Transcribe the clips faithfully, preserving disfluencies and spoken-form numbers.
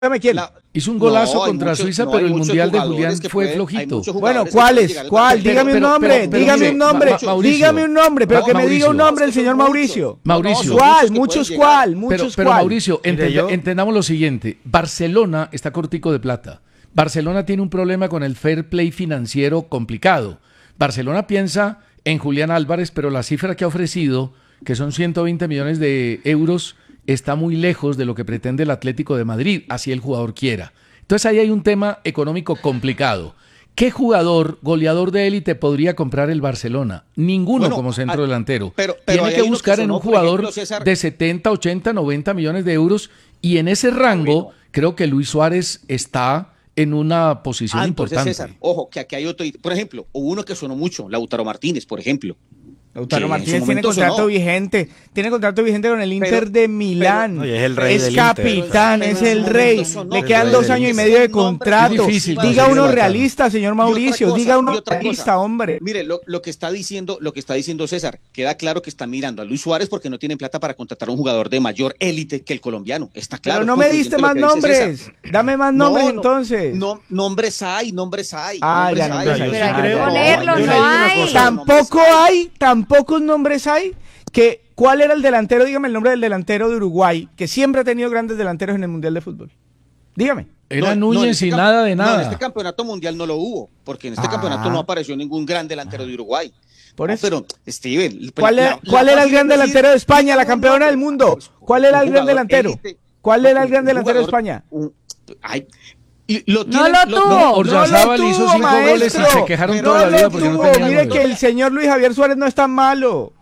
Dígame quién. La, Hizo un golazo no, contra muchos, Suiza, no, pero el muchos Mundial de Julián que fue pueden, flojito. Bueno, ¿cuáles? ¿Cuál? Dígame un nombre, dígame un nombre, dígame un nombre, pero que me diga un nombre el señor Mauricio. Mauricio. ¿Cuál? Muchos cuál, muchos Pero, pero cuál. Mauricio, entenda, entendamos lo siguiente. Barcelona está cortico de plata. Barcelona tiene un problema con el fair play financiero complicado. Barcelona piensa en Julián Álvarez, pero la cifra que ha ofrecido, que son ciento veinte millones de euros, está muy lejos de lo que pretende el Atlético de Madrid, así el jugador quiera. Entonces ahí hay un tema económico complicado. ¿Qué jugador goleador de élite podría comprar el Barcelona? Ninguno bueno, como centro delantero. Pero, pero Tiene que buscar que sonó, en un jugador ejemplo, César, de setenta, ochenta, noventa millones de euros y en ese rango bueno. creo que Luis Suárez está en una posición ah, importante. César, ojo, que aquí hay otro. Por ejemplo, hubo uno que sonó mucho, Lautaro Martínez, por ejemplo. Lautaro Martínez tiene contrato sonó. vigente, tiene contrato vigente con el Inter pero, de Milán, pero, es, el rey es del capitán, Inter. es el rey, sonó, le quedan dos años y medio de contrato. Difícil, diga uno realista, señor Mauricio, cosa, diga uno realista, cosa. hombre. Mire, lo, lo que está diciendo, lo que está diciendo César, queda claro que están mirando a Luis Suárez porque no tienen plata para contratar a un jugador de mayor élite que el colombiano. Está claro. Pero no me diste más nombres, dame más nombres no, no, entonces. No, nombres hay, nombres hay. Ah, ya nombres no, hay. yo creo. Ponerlo no hay. Tampoco hay, tampoco nombres hay que ¿cuál era el delantero? Dígame el nombre del delantero de Uruguay, que siempre ha tenido grandes delanteros en el Mundial de Fútbol. Dígame. Era no, Núñez no, este y nada de nada. No, en este campeonato mundial no lo hubo, porque en este ah. campeonato no apareció ningún gran delantero de Uruguay. Por eso. No, pero, Steven, ¿cuál era, la, ¿cuál la era el gran delantero de España, la campeona del mundo? ¿Cuál era el gran delantero? ¿Cuál era el gran delantero de España? Ay, Lo tiene, no lo tuvo, no, Oryazábal no hizo cinco maestro, goles y se quejaron no toda la vida porque tuvo. no tenía Mire goles. que el señor Luis Javier Suárez no es tan malo.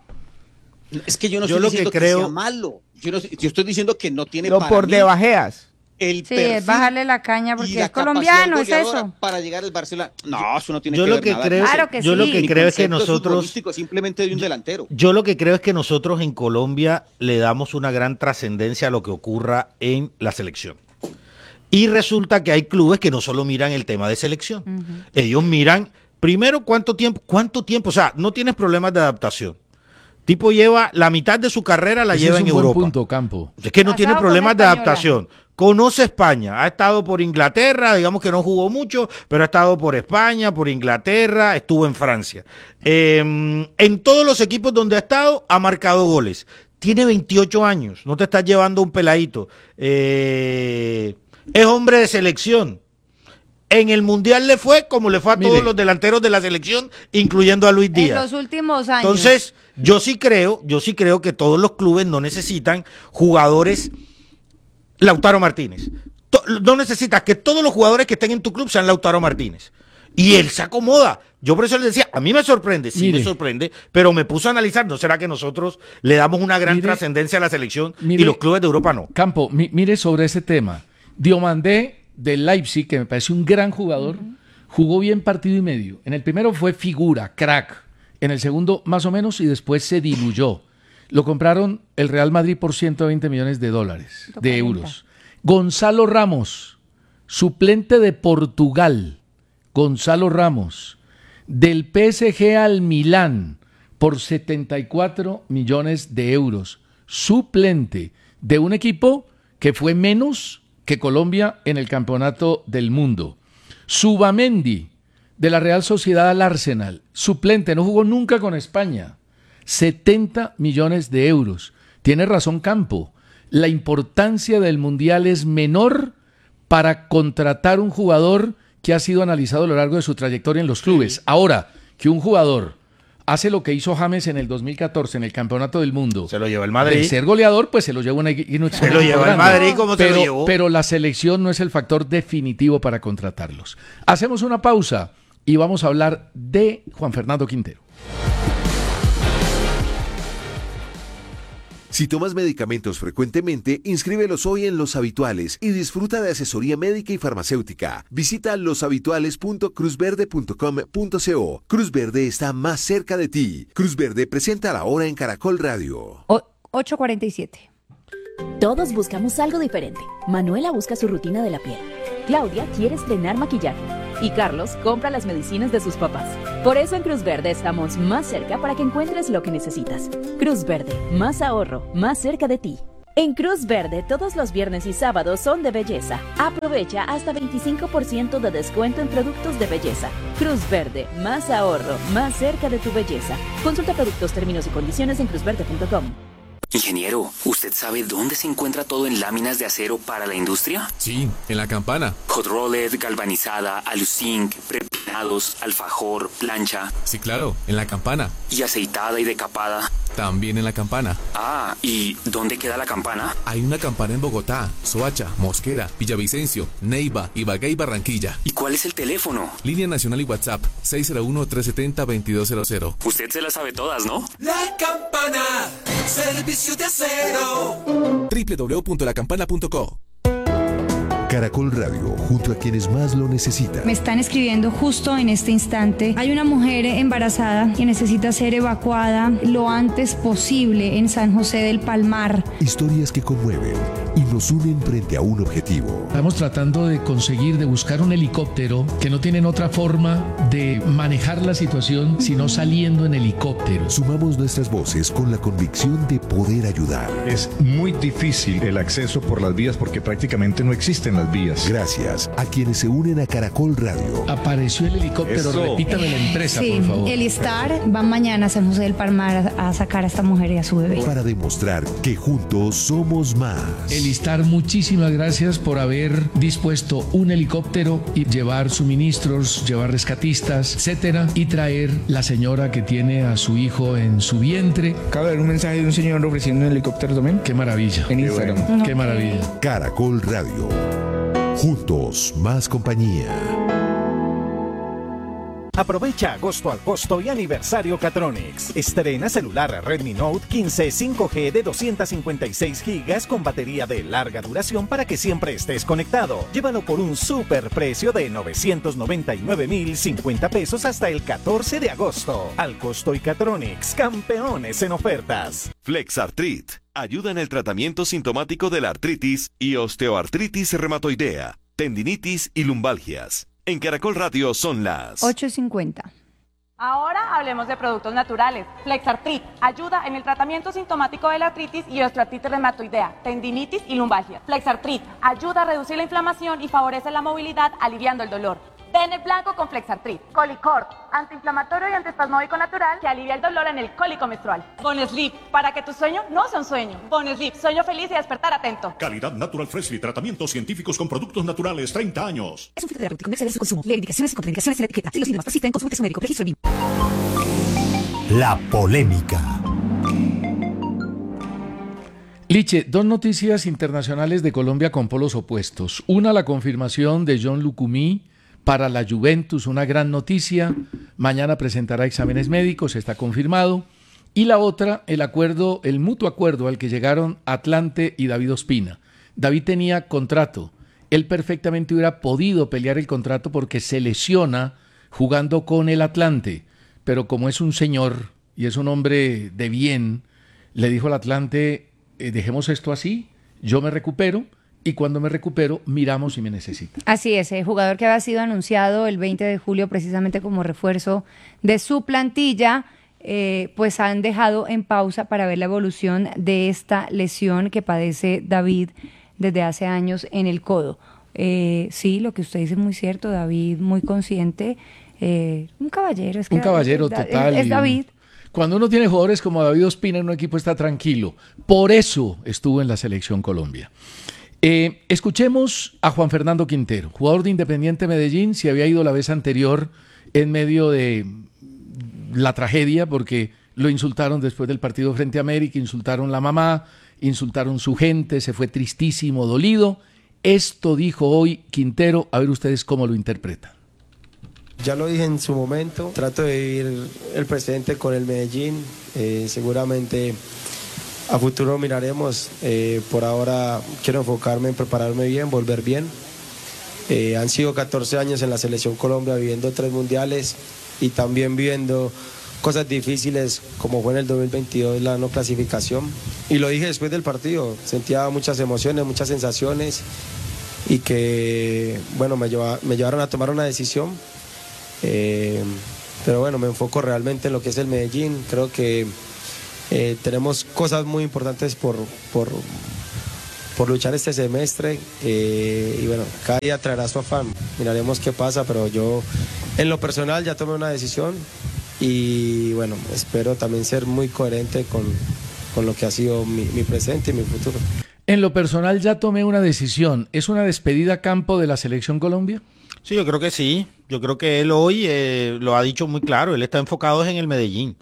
Es que yo no yo estoy lo diciendo que, que, creo... sea malo. Yo, no, yo estoy diciendo que no tiene lo para por mí debajeas. El sí, es bajarle la caña porque la es colombiano, es eso. Para llegar al Barcelona. No, eso no tiene yo que lo ver que nada. Creo, claro que yo sí. lo que Mi creo es que concepto nosotros simplemente de un delantero. Yo lo que creo es que nosotros en Colombia le damos una gran trascendencia a lo que ocurra en la selección. Y resulta que hay clubes que no solo miran el tema de selección. Uh-huh. Ellos miran, primero, cuánto tiempo, cuánto tiempo, o sea, no tienes problemas de adaptación. Tipo lleva la mitad de su carrera la Ese lleva es en un buen Europa. punto, Campo. Es que no tiene problemas de adaptación. Conoce España, ha estado por Inglaterra, digamos que no jugó mucho, pero ha estado por España, por Inglaterra, estuvo en Francia. Eh, en todos los equipos donde ha estado, ha marcado goles. Tiene veintiocho años, no te estás llevando un peladito. Eh... Es hombre de selección. En el Mundial le fue como le fue a Mire, todos los delanteros de la selección, incluyendo a Luis Díaz. En los últimos años. Entonces, yo sí creo, yo sí creo que todos los clubes no necesitan jugadores. Lautaro Martínez. No necesitas que todos los jugadores que estén en tu club sean Lautaro Martínez. Y él se acomoda. Yo por eso le decía, a mí me sorprende, sí Mire, me sorprende, pero me puso a analizar, ¿no será que nosotros le damos una gran trascendencia a la selección Mire, y los clubes de Europa no? Campo, mi, mire sobre ese tema. Diomandé del Leipzig, que me parece un gran jugador, uh-huh. jugó bien partido y medio. En el primero fue figura, crack. En el segundo más o menos y después se diluyó. Lo compraron el Real Madrid por ciento veinte millones de dólares, de euros. Gonzalo Ramos, suplente de Portugal. Gonzalo Ramos, del P S G al Milán por setenta y cuatro millones de euros. Suplente de un equipo que fue menos que Colombia en el campeonato del mundo. Subamendi, de la Real Sociedad al Arsenal, suplente, no jugó nunca con España, setenta millones de euros. Tiene razón Campo, la importancia del Mundial es menor para contratar un jugador que ha sido analizado a lo largo de su trayectoria en los clubes. Sí. Ahora, que un jugador hace lo que hizo James en el dos mil catorce en el Campeonato del Mundo. Se lo llevó el Madrid. De ser goleador, pues se lo llevó una no, Se lo llevó el Madrid, como pero, se lo llevó. Pero la selección no es el factor definitivo para contratarlos. Hacemos una pausa y vamos a hablar de Juan Fernando Quintero. Si tomas medicamentos frecuentemente, inscríbelos hoy en Los Habituales y disfruta de asesoría médica y farmacéutica. Visita los habituales punto cruz verde punto com punto co. Cruz Verde está más cerca de ti. Cruz Verde presenta la hora en Caracol Radio. O- ocho cuarenta y siete. Todos buscamos algo diferente. Manuela busca su rutina de la piel. Claudia quiere estrenar maquillaje. Y Carlos compra las medicinas de sus papás. Por eso en Cruz Verde estamos más cerca para que encuentres lo que necesitas. Cruz Verde, más ahorro, más cerca de ti. En Cruz Verde, todos los viernes y sábados son de belleza. Aprovecha hasta veinticinco por ciento de descuento en productos de belleza. Cruz Verde, más ahorro, más cerca de tu belleza. Consulta productos, términos y condiciones en cruz verde punto com. Ingeniero, ¿usted sabe dónde se encuentra todo en láminas de acero para la industria? Sí, en La Campana. Hot rolled, galvanizada, aluzinc, prepinados, alfajor, plancha. Sí, claro, en La Campana. Y aceitada y decapada. También en La Campana. Ah, ¿y dónde queda La Campana? Hay una campana en Bogotá, Soacha, Mosquera, Villavicencio, Neiva, Ibagué y Barranquilla. ¿Y cuál es el teléfono? Línea Nacional y WhatsApp, seis cero uno, tres siete cero, veintidós cero cero. Usted se las sabe todas, ¿no? La Campana, servicio de acero. doble u doble u doble u punto la campana punto co. Caracol Radio, junto a quienes más lo necesitan. Me están escribiendo justo en este instante. Hay una mujer embarazada que necesita ser evacuada lo antes posible en San José del Palmar. Historias que conmueven y nos unen frente a un objetivo. Estamos tratando de conseguir, de buscar un helicóptero que no tienen otra forma de manejar la situación sino saliendo en helicóptero. Sumamos nuestras voces con la convicción de poder ayudar. Es muy difícil el acceso por las vías porque prácticamente no existen las vías. Gracias a quienes se unen a Caracol Radio. Apareció el helicóptero, Eso. repítame la empresa, Sí, por favor. el Star va mañana a San José del Palmar a, a sacar a esta mujer y a su bebé. Para demostrar que juntos somos más. Elistar, muchísimas gracias por haber dispuesto un helicóptero y llevar suministros, llevar rescatistas, etcétera, y traer la señora que tiene a su hijo en su vientre. Acabo de ver un mensaje de un señor ofreciendo un helicóptero también. Qué maravilla. En Instagram. Bueno. Qué maravilla. Caracol Radio. Juntos, más compañía. Aprovecha agosto al costo y aniversario Catronics. Estrena celular Redmi Note quince cinco G de doscientos cincuenta y seis gigas con batería de larga duración para que siempre estés conectado. Llévalo por un super precio de novecientos noventa y nueve mil cincuenta pesos hasta el catorce de agosto. Al costo y Catronics, campeones en ofertas. FlexArtrit ayuda en el tratamiento sintomático de la artritis y osteoartritis reumatoidea, tendinitis y lumbalgias. En Caracol Radio son las ocho cincuenta. Ahora hablemos de productos naturales. FlexArtrit ayuda en el tratamiento sintomático de la artritis y osteoartritis reumatoidea, tendinitis y lumbalgia. FlexArtrit ayuda a reducir la inflamación y favorece la movilidad aliviando el dolor. Den el blanco con FlexArtrit. Colicort, antiinflamatorio y antiespasmódico natural que alivia el dolor en el cólico menstrual. Bonesleep, para que tu sueño no sea un sueño. Bonesleep, sueño feliz y despertar atento. Calidad Natural Freshly, tratamientos científicos con productos naturales, treinta años. Es un fitoterapéutico, no exceder su consumo. Lee indicaciones y contraindicaciones en la etiqueta. Si los síntomas persisten, consulte a su médico. Registro B I M. La polémica. Liche, dos noticias internacionales de Colombia con polos opuestos. Una, la confirmación de John Lucumí para la Juventus, una gran noticia. Mañana presentará exámenes médicos, está confirmado. Y la otra, el acuerdo, el mutuo acuerdo al que llegaron Atlante y David Ospina. David tenía contrato. Él perfectamente hubiera podido pelear el contrato porque se lesiona jugando con el Atlante. Pero como es un señor y es un hombre de bien, le dijo al Atlante, eh, dejemos esto así, yo me recupero. Y cuando me recupero, miramos si me necesita. Así es, el jugador que había sido anunciado el veinte de julio precisamente como refuerzo de su plantilla, eh, pues han dejado en pausa para ver la evolución de esta lesión que padece David desde hace años en el codo. Eh, sí, lo que usted dice es muy cierto, David muy consciente, eh, un caballero. Es que un caballero David, total. Es, es David. Cuando uno tiene jugadores como David Ospina en un equipo está tranquilo. Por eso estuvo en la Selección Colombia. Eh, escuchemos a Juan Fernando Quintero, jugador de Independiente Medellín, se había ido la vez anterior en medio de la tragedia porque lo insultaron después del partido frente a América, insultaron la mamá, insultaron su gente, se fue tristísimo, dolido. Esto dijo hoy Quintero, a ver ustedes cómo lo interpretan. Ya lo dije en su momento, trato de vivir el presente con el Medellín, eh, seguramente a futuro miraremos, eh, por ahora quiero enfocarme en prepararme bien, volver bien. Eh, han sido catorce años en la Selección Colombia viviendo tres mundiales y también viviendo cosas difíciles como fue en el dos mil veintidós la no clasificación. Y lo dije después del partido, sentía muchas emociones, muchas sensaciones y que bueno, me, lleva, me llevaron a tomar una decisión. Eh, pero bueno, me enfoco realmente en lo que es el Medellín, creo que Eh, tenemos cosas muy importantes por, por, por luchar este semestre eh, y bueno, cada día traerá su afán, miraremos qué pasa, pero yo en lo personal ya tomé una decisión y bueno, espero también ser muy coherente con, con lo que ha sido mi, mi presente y mi futuro. En lo personal ya tomé una decisión. ¿Es una despedida a campo de la Selección Colombia? Sí, yo creo que sí. Yo creo que él hoy eh, lo ha dicho muy claro. Él está enfocado en el Medellín.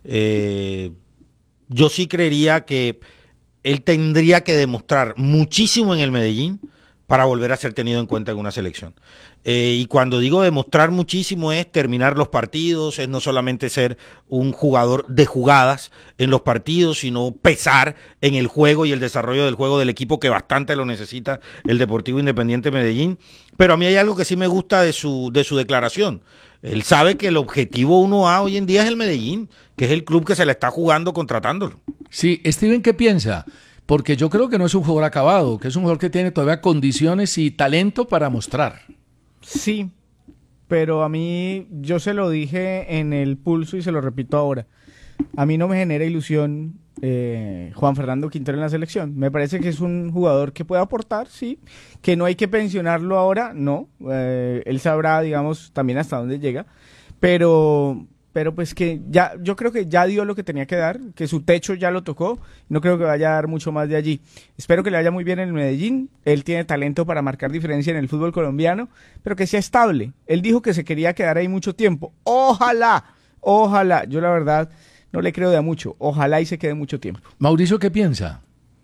Eh, yo sí creería que él tendría que demostrar muchísimo en el Medellín para volver a ser tenido en cuenta en una selección. Eh, y cuando digo demostrar muchísimo es terminar los partidos, es no solamente ser un jugador de jugadas en los partidos, sino pesar en el juego y el desarrollo del juego del equipo, que bastante lo necesita el Deportivo Independiente Medellín. Pero a mí hay algo que sí me gusta de su, de su declaración. Él sabe que el objetivo uno A hoy en día es el Medellín, que es el club que se le está jugando contratándolo. Sí, Steven, ¿qué piensa? Porque yo creo que no es un jugador acabado, que es un jugador que tiene todavía condiciones y talento para mostrar. Sí, pero a mí, yo se lo dije en el pulso y se lo repito ahora. A mí no me genera ilusión eh, Juan Fernando Quintero en la selección. Me parece que es un jugador que puede aportar, sí. Que no hay que pensionarlo ahora, no. Eh, él sabrá, digamos, también hasta dónde llega. Pero... pero pues que ya, yo creo que ya dio lo que tenía que dar, que su techo ya lo tocó, no creo que vaya a dar mucho más de allí. Espero que le vaya muy bien en el Medellín, él tiene talento para marcar diferencia en el fútbol colombiano, pero que sea estable. Él dijo que se quería quedar ahí mucho tiempo, ojalá, ojalá, yo la verdad no le creo de a mucho, ojalá y se quede mucho tiempo. Mauricio, ¿qué piensa?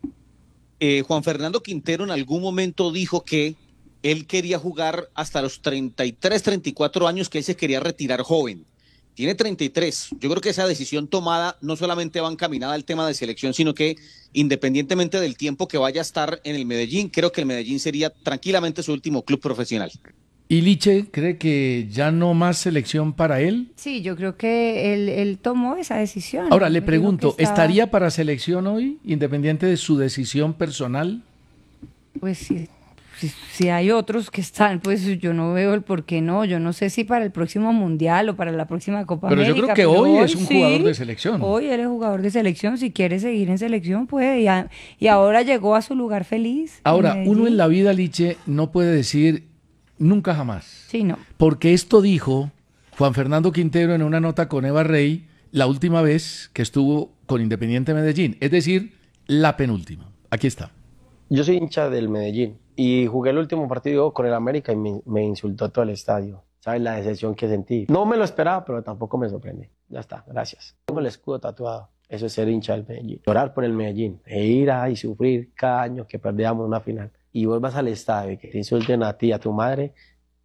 Eh, Juan Fernando Quintero en algún momento dijo que él quería jugar hasta los treinta y tres, treinta y cuatro años, que él se quería retirar joven. Tiene treinta y tres. Yo creo que esa decisión tomada no solamente va encaminada al tema de selección, sino que independientemente del tiempo que vaya a estar en el Medellín, creo que el Medellín sería tranquilamente su último club profesional. ¿Y Liche cree que ya no más selección para él? Sí, yo creo que él, él tomó esa decisión. Ahora, le Yo pregunto, creo que estaba- ¿estaría para selección hoy, independiente de su decisión personal? Pues sí. Si, si hay otros que están, pues yo no veo el por qué no. Yo no sé si para el próximo Mundial o para la próxima Copa Pero yo América. creo que pero hoy es un sí, jugador de selección. Hoy él es jugador de selección. Si quiere seguir en selección, puede. Y, a- y ahora llegó a su lugar feliz. Ahora, en uno en Medellín. la vida, Liche, no puede decir nunca jamás. Sí, no. Porque esto dijo Juan Fernando Quintero en una nota con Eva Rey la última vez que estuvo con Independiente Medellín. Es decir, la penúltima. Aquí está. Yo soy hincha del Medellín y jugué el último partido con el América y me, me insultó todo el estadio. ¿Sabes la decepción que sentí? No me lo esperaba, pero tampoco me sorprende. Ya está, gracias. Tengo el escudo tatuado. Eso es ser hincha del Medellín. Llorar por el Medellín e ir a y sufrir cada año que perdíamos una final. Y vuelvas al estadio y que te insulten a ti y a tu madre,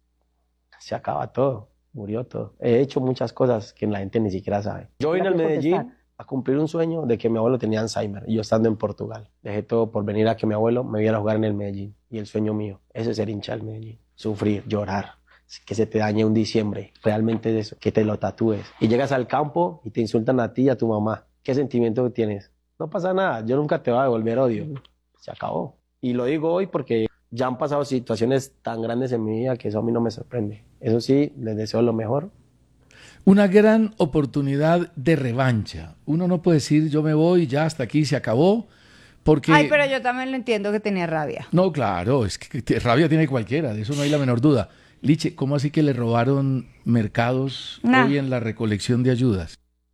se acaba todo, murió todo. He hecho muchas cosas que la gente ni siquiera sabe. Yo vine al Medellín a cumplir un sueño de que mi abuelo tenía Alzheimer y yo estando en Portugal. Dejé todo por venir a que mi abuelo me viera jugar en el Medellín. Y el sueño mío, eso es ser hincha del Medellín. Sufrir, llorar, que se te dañe un diciembre. Realmente es eso, que te lo tatúes. Y llegas al campo y te insultan a ti y a tu mamá. ¿Qué sentimiento tienes? No pasa nada, yo nunca te voy a devolver odio. Se acabó. Y lo digo hoy porque ya han pasado situaciones tan grandes en mi vida que eso a mí no me sorprende. Eso sí, les deseo lo mejor. Una gran oportunidad de revancha. Uno no puede decir yo me voy, ya hasta aquí se acabó, porque... Ay, pero yo también lo entiendo que tenía rabia. No, claro, es que t- rabia tiene cualquiera, de eso no hay la menor duda. Liche, ¿cómo así que le robaron mercados Nah. hoy en la recolección de ayudas?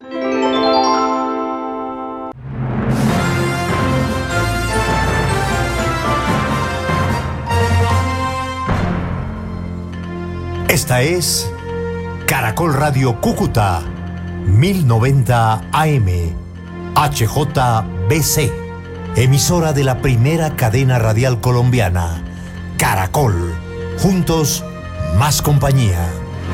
Esta es Caracol Radio Cúcuta, mil noventa A M, H J B C, emisora de la primera cadena radial colombiana, Caracol, juntos, más compañía.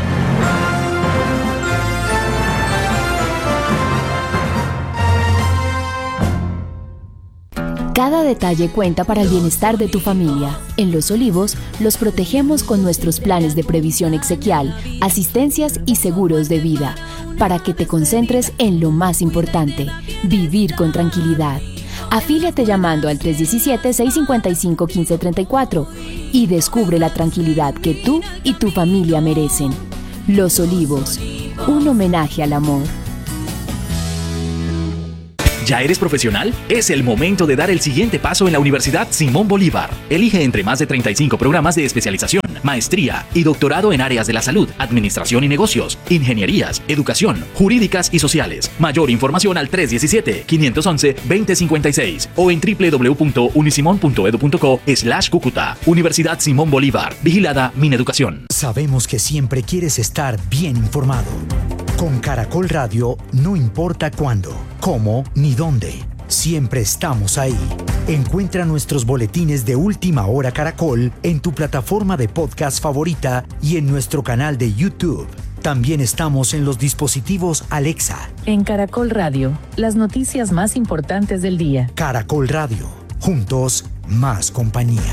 Cada detalle cuenta para el bienestar de tu familia. En Los Olivos, los protegemos con nuestros planes de previsión exequial, asistencias y seguros de vida, para que te concentres en lo más importante, vivir con tranquilidad. Afíliate llamando al tres uno siete, seis cinco cinco, uno cinco tres cuatro y descubre la tranquilidad que tú y tu familia merecen. Los Olivos, un homenaje al amor. ¿Ya eres profesional? Es el momento de dar el siguiente paso en la Universidad Simón Bolívar. Elige entre más de treinta y cinco programas de especialización, maestría y doctorado en áreas de la salud, administración y negocios, ingenierías, educación, jurídicas y sociales. Mayor información al tres uno siete, cinco uno uno, dos cero cinco seis o en doble u doble u doble u punto unisimon punto edu punto co slash Cúcuta. Universidad Simón Bolívar. Vigilada Mineducación. Sabemos que siempre quieres estar bien informado. Con Caracol Radio no importa cuándo, cómo ni dónde. Siempre estamos ahí. Encuentra nuestros boletines de Última Hora Caracol en tu plataforma de podcast favorita y en nuestro canal de YouTube. También estamos en los dispositivos Alexa. En Caracol Radio, las noticias más importantes del día. Caracol Radio. Juntos, más compañía.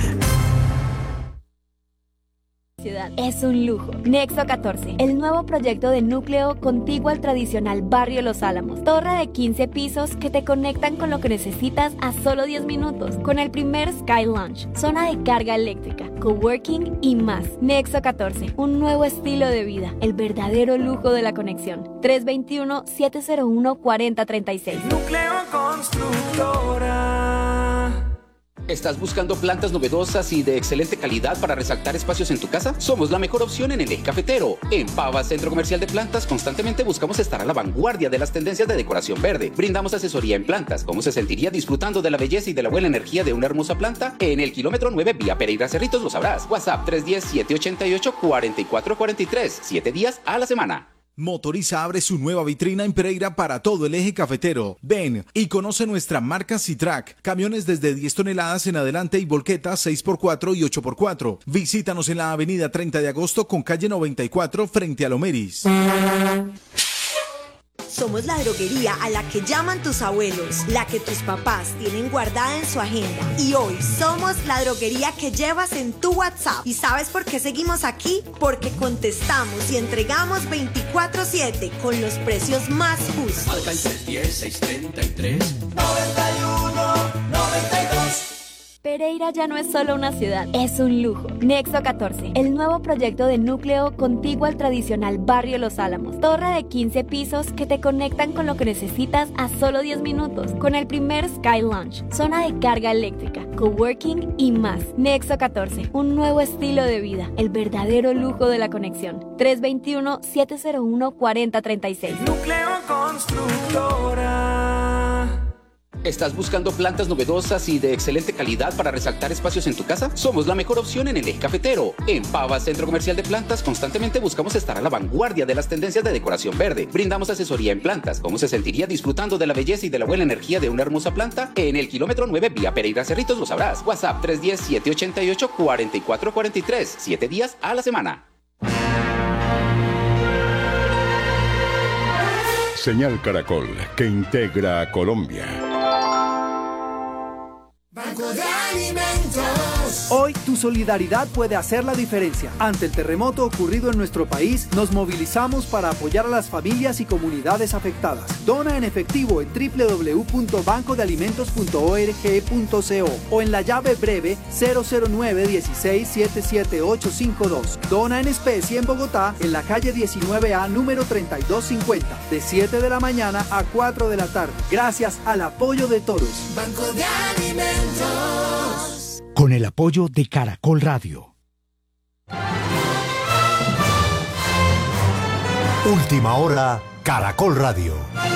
Es un lujo. Nexo catorce, el nuevo proyecto de núcleo contiguo al tradicional barrio Los Álamos. Torre de quince pisos que te conectan con lo que necesitas a solo diez minutos. Con el primer Sky Lounge, zona de carga eléctrica, coworking y más. Nexo catorce, un nuevo estilo de vida. El verdadero lujo de la conexión. tres dos uno, siete cero uno, cuatro cero tres seis. Núcleo Constructora. ¿Estás buscando plantas novedosas y de excelente calidad para resaltar espacios en tu casa? Somos la mejor opción en el eje cafetero. En Pava Centro Comercial de Plantas constantemente buscamos estar a la vanguardia de las tendencias de decoración verde. Brindamos asesoría en plantas. ¿Cómo se sentiría disfrutando de la belleza y de la buena energía de una hermosa planta? En el kilómetro nueve vía Pereira Cerritos lo sabrás. WhatsApp tres uno cero, siete ocho ocho, cuatro cuatro cuatro tres. siete días a la semana. Motoriza abre su nueva vitrina en Pereira para todo el eje cafetero. Ven y conoce nuestra marca C-Track. Camiones desde diez toneladas en adelante y volquetas seis por cuatro y ocho por cuatro. Visítanos en la avenida treinta de agosto con calle noventa y cuatro frente a Lomeris. Somos la droguería a la que llaman tus abuelos, la que tus papás tienen guardada en su agenda. Y hoy somos la droguería que llevas en tu WhatsApp. ¿Y sabes por qué seguimos aquí? Porque contestamos y entregamos veinticuatro siete con los precios más justos. Marca el tres uno cero, seis tres tres, noventa y uno, noventa y dos. Pereira ya no es solo una ciudad, es un lujo. Nexo catorce, el nuevo proyecto de núcleo contiguo al tradicional barrio Los Álamos. Torre de quince pisos que te conectan con lo que necesitas a solo diez minutos. Con el primer Sky Lounge, zona de carga eléctrica, coworking y más. Nexo catorce, un nuevo estilo de vida. El verdadero lujo de la conexión. tres dos uno, siete cero uno, cuatro cero tres seis. Núcleo Constructora. ¿Estás buscando plantas novedosas y de excelente calidad para resaltar espacios en tu casa? Somos la mejor opción en el eje cafetero. En Pava Centro Comercial de Plantas constantemente buscamos estar a la vanguardia de las tendencias de decoración verde. Brindamos asesoría en plantas. ¿Cómo se sentiría disfrutando de la belleza y de la buena energía de una hermosa planta? En el kilómetro nueve vía Pereira Cerritos lo sabrás. WhatsApp tres uno cero, siete ocho ocho, cuatro cuatro cuatro tres. siete días a la semana. Señal Caracol, que integra a Colombia. Banco de Alimentos. Hoy tu solidaridad puede hacer la diferencia. Ante el terremoto ocurrido en nuestro país, nos movilizamos para apoyar a las familias y comunidades afectadas. Dona en efectivo en doble u doble u doble u punto banco de alimentos punto org punto co o en la llave breve cero cero nueve, dieciséis, setenta y siete, ochocientos cincuenta y dos. Dona en especie en Bogotá, en la calle diecinueve A, número treinta y dos cincuenta, de siete de la mañana a cuatro de la tarde. Gracias al apoyo de todos. Banco de Alimentos. Con el apoyo de Caracol Radio. Última hora, Caracol Radio.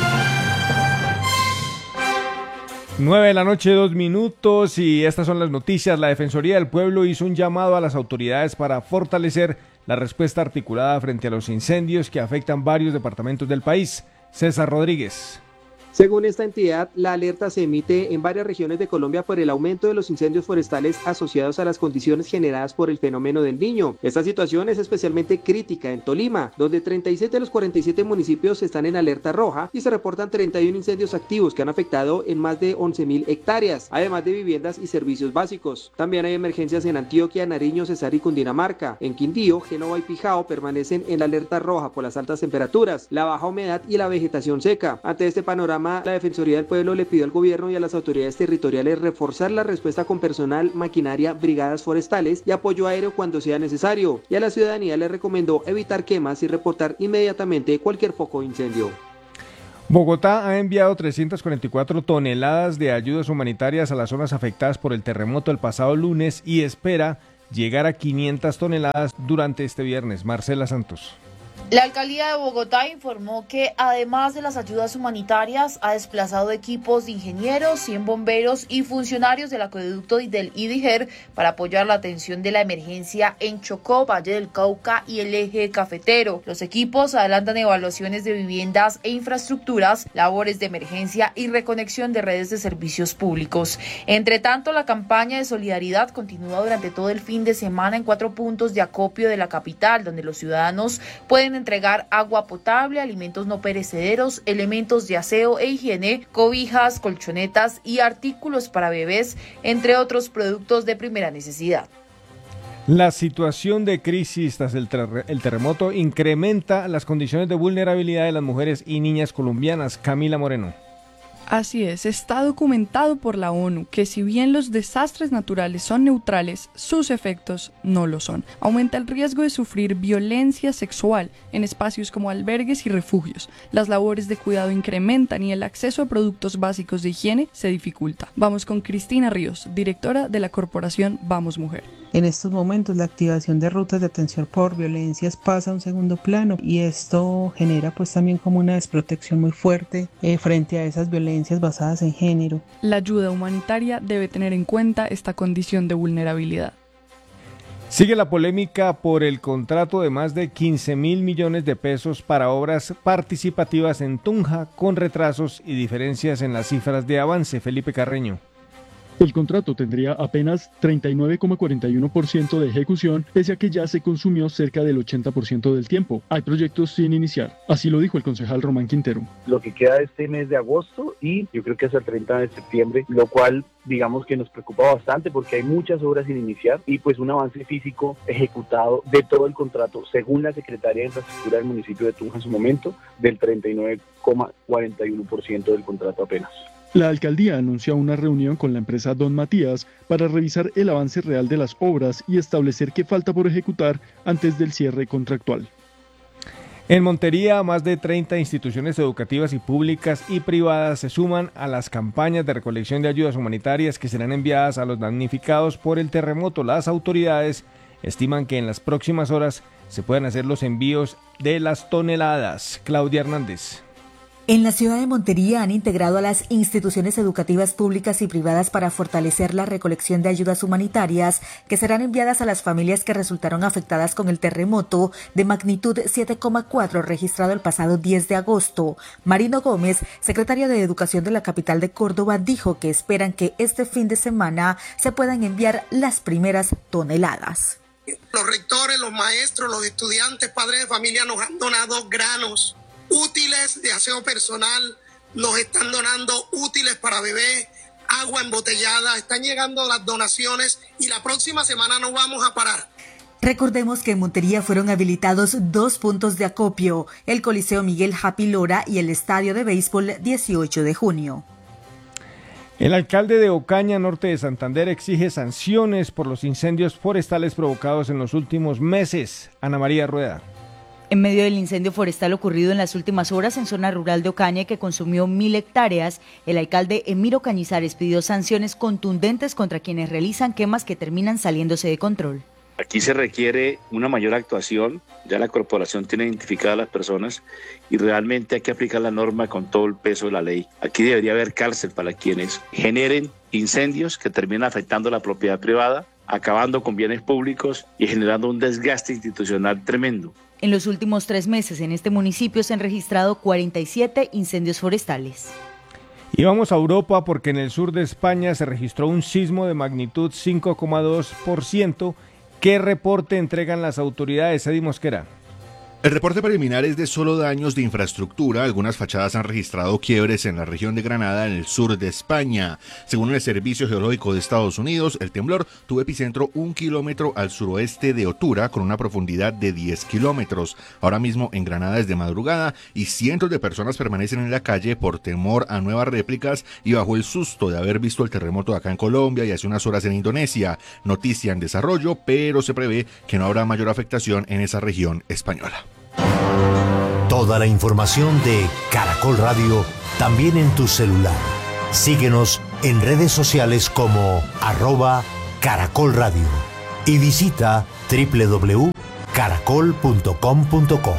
nueve de la noche, dos minutos, y estas son las noticias. La Defensoría del Pueblo hizo un llamado a las autoridades para fortalecer la respuesta articulada frente a los incendios que afectan varios departamentos del país. César Rodríguez. Según esta entidad, la alerta se emite en varias regiones de Colombia por el aumento de los incendios forestales asociados a las condiciones generadas por el fenómeno del Niño. Esta situación es especialmente crítica en Tolima, donde treinta y siete de los cuarenta y siete municipios están en alerta roja y se reportan treinta y uno incendios activos que han afectado en más de once mil hectáreas, además de viviendas y servicios básicos. También hay emergencias en Antioquia, Nariño, Cesar y Cundinamarca. En Quindío, Génova y Pijao permanecen en la alerta roja por las altas temperaturas, la baja humedad y la vegetación seca. Ante este panorama, la Defensoría del Pueblo le pidió al gobierno y a las autoridades territoriales reforzar la respuesta con personal, maquinaria, brigadas forestales y apoyo aéreo cuando sea necesario. Y a la ciudadanía le recomendó evitar quemas y reportar inmediatamente cualquier foco de incendio. Bogotá ha enviado trescientas cuarenta y cuatro toneladas de ayudas humanitarias a las zonas afectadas por el terremoto el pasado lunes y espera llegar a quinientas toneladas durante este viernes. Marcela Santos. La alcaldía de Bogotá informó que además de las ayudas humanitarias ha desplazado equipos de ingenieros, cien bomberos y funcionarios del acueducto y del IDIGER para apoyar la atención de la emergencia en Chocó, Valle del Cauca y el eje cafetero. Los equipos adelantan evaluaciones de viviendas e infraestructuras, labores de emergencia y reconexión de redes de servicios públicos. Entre tanto, la campaña de solidaridad continúa durante todo el fin de semana en cuatro puntos de acopio de la capital, donde los ciudadanos pueden entregar agua potable, alimentos no perecederos, elementos de aseo e higiene, cobijas, colchonetas y artículos para bebés, entre otros productos de primera necesidad. La situación de crisis tras el, ter- el terremoto incrementa las condiciones de vulnerabilidad de las mujeres y niñas colombianas. Camila Moreno. Así es, está documentado por la ONU que si bien los desastres naturales son neutrales, sus efectos no lo son. Aumenta el riesgo de sufrir violencia sexual en espacios como albergues y refugios. Las labores de cuidado incrementan y el acceso a productos básicos de higiene se dificulta. Vamos con Cristina Ríos, directora de la corporación Vamos Mujer. En estos momentos la activación de rutas de atención por violencias pasa a un segundo plano y esto genera pues también como una desprotección muy fuerte eh, frente a esas violencias basadas en género. La ayuda humanitaria debe tener en cuenta esta condición de vulnerabilidad. Sigue la polémica por el contrato de más de quince mil millones de pesos para obras participativas en Tunja, con retrasos y diferencias en las cifras de avance. Felipe Carreño. El contrato tendría apenas treinta y nueve coma cuarenta y uno por ciento de ejecución, pese a que ya se consumió cerca del ochenta por ciento del tiempo. Hay proyectos sin iniciar, así lo dijo el concejal Román Quintero. Lo que queda de este mes de agosto y yo creo que hasta el treinta de septiembre, lo cual digamos que nos preocupa bastante porque hay muchas obras sin iniciar y pues un avance físico ejecutado de todo el contrato, según la Secretaría de Infraestructura del municipio de Tunja en su momento, del treinta y nueve coma cuarenta y uno por ciento del contrato apenas. La alcaldía anunció una reunión con la empresa Don Matías para revisar el avance real de las obras y establecer qué falta por ejecutar antes del cierre contractual. En Montería, más de treinta instituciones educativas y públicas y privadas se suman a las campañas de recolección de ayudas humanitarias que serán enviadas a los damnificados por el terremoto. Las autoridades estiman que en las próximas horas se puedan hacer los envíos de las toneladas. Claudia Hernández. En la ciudad de Montería han integrado a las instituciones educativas públicas y privadas para fortalecer la recolección de ayudas humanitarias que serán enviadas a las familias que resultaron afectadas con el terremoto de magnitud siete coma cuatro registrado el pasado diez de agosto. Marino Gómez, secretario de Educación de la capital de Córdoba, dijo que esperan que este fin de semana se puedan enviar las primeras toneladas. Los rectores, los maestros, los estudiantes, padres de familia nos han donado granos, útiles de aseo personal, nos están donando útiles para bebés, agua embotellada, están llegando las donaciones y la próxima semana no vamos a parar. Recordemos que en Montería fueron habilitados dos puntos de acopio, el Coliseo Miguel Happy Lora y el Estadio de Béisbol dieciocho de junio. El alcalde de Ocaña, norte de Santander, exige sanciones por los incendios forestales provocados en los últimos meses. Ana María Rueda. En medio del incendio forestal ocurrido en las últimas horas en zona rural de Ocaña que consumió mil hectáreas, el alcalde Emiro Cañizares pidió sanciones contundentes contra quienes realizan quemas que terminan saliéndose de control. Aquí se requiere una mayor actuación, ya la corporación tiene identificadas a las personas y realmente hay que aplicar la norma con todo el peso de la ley. Aquí debería haber cárcel para quienes generen incendios que terminan afectando la propiedad privada, acabando con bienes públicos y generando un desgaste institucional tremendo. En los últimos tres meses en este municipio se han registrado cuarenta y siete incendios forestales. Y vamos a Europa porque en el sur de España se registró un sismo de magnitud cinco coma dos por ciento. ¿Qué reporte entregan las autoridades? Eddie Mosquera. El reporte preliminar es de solo daños de infraestructura. Algunas fachadas han registrado quiebres en la región de Granada, en el sur de España. Según el Servicio Geológico de Estados Unidos, el temblor tuvo epicentro un kilómetro al suroeste de Otura, con una profundidad de diez kilómetros. Ahora mismo en Granada es de madrugada y cientos de personas permanecen en la calle por temor a nuevas réplicas y bajo el susto de haber visto el terremoto acá en Colombia y hace unas horas en Indonesia. Noticia en desarrollo, pero se prevé que no habrá mayor afectación en esa región española. Toda la información de Caracol Radio también en tu celular. Síguenos en redes sociales como arroba Caracol Radio y visita doble u doble u doble u punto caracol punto com punto co.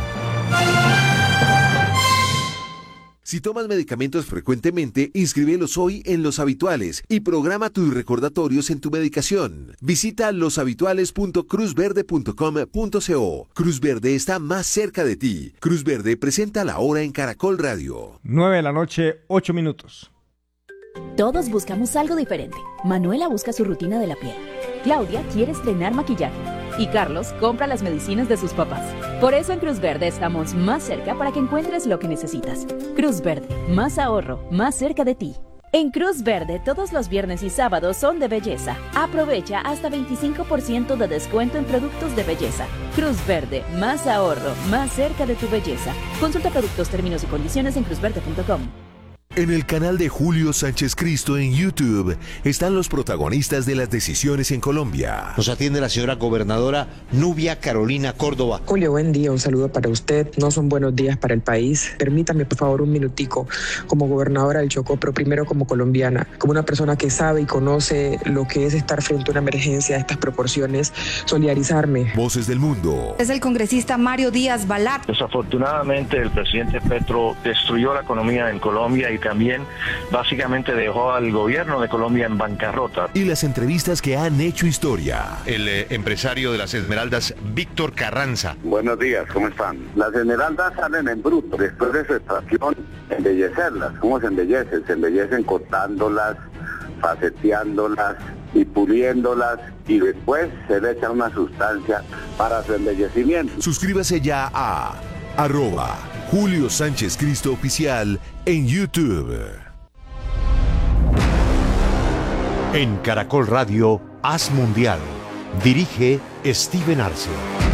Si tomas medicamentos frecuentemente, inscríbelos hoy en Los Habituales y programa tus recordatorios en tu medicación. Visita los habituales punto cruz verde punto com punto co. Cruz Verde está más cerca de ti. Cruz Verde presenta la hora en Caracol Radio. nueve de la noche, ocho minutos. Todos buscamos algo diferente. Manuela busca su rutina de la piel. Claudia quiere estrenar maquillaje. Y Carlos compra las medicinas de sus papás. Por eso en Cruz Verde estamos más cerca para que encuentres lo que necesitas. Cruz Verde, más ahorro, más cerca de ti. En Cruz Verde todos los viernes y sábados son de belleza. Aprovecha hasta veinticinco por ciento de descuento en productos de belleza. Cruz Verde, más ahorro, más cerca de tu belleza. Consulta productos, términos y condiciones en cruz verde punto com. En el canal de Julio Sánchez Cristo en YouTube están los protagonistas de las decisiones en Colombia. Nos atiende la señora gobernadora Nubia Carolina Córdoba. Julio, buen día, un saludo para usted. No son buenos días para el país. Permítame, por favor, un minutico como gobernadora del Chocó, pero primero como colombiana, como una persona que sabe y conoce lo que es estar frente a una emergencia de estas proporciones, solidarizarme. Voces del mundo. Es el congresista Mario Díaz Balart. Desafortunadamente, el presidente Petro destruyó la economía en Colombia y también básicamente dejó al gobierno de Colombia en bancarrota. Y las entrevistas que han hecho historia. El eh, empresario de las Esmeraldas, Víctor Carranza. Buenos días, ¿cómo están? Las Esmeraldas salen en bruto. Después de su extracción, embellecerlas. ¿Cómo se embellecen? Se embellecen cortándolas, faceteándolas y puliéndolas, y después se le echa una sustancia para su embellecimiento. Suscríbase ya a arroba Julio Sánchez Cristo Oficial en YouTube. En Caracol Radio, Haz Mundial. Dirige Steven Arce.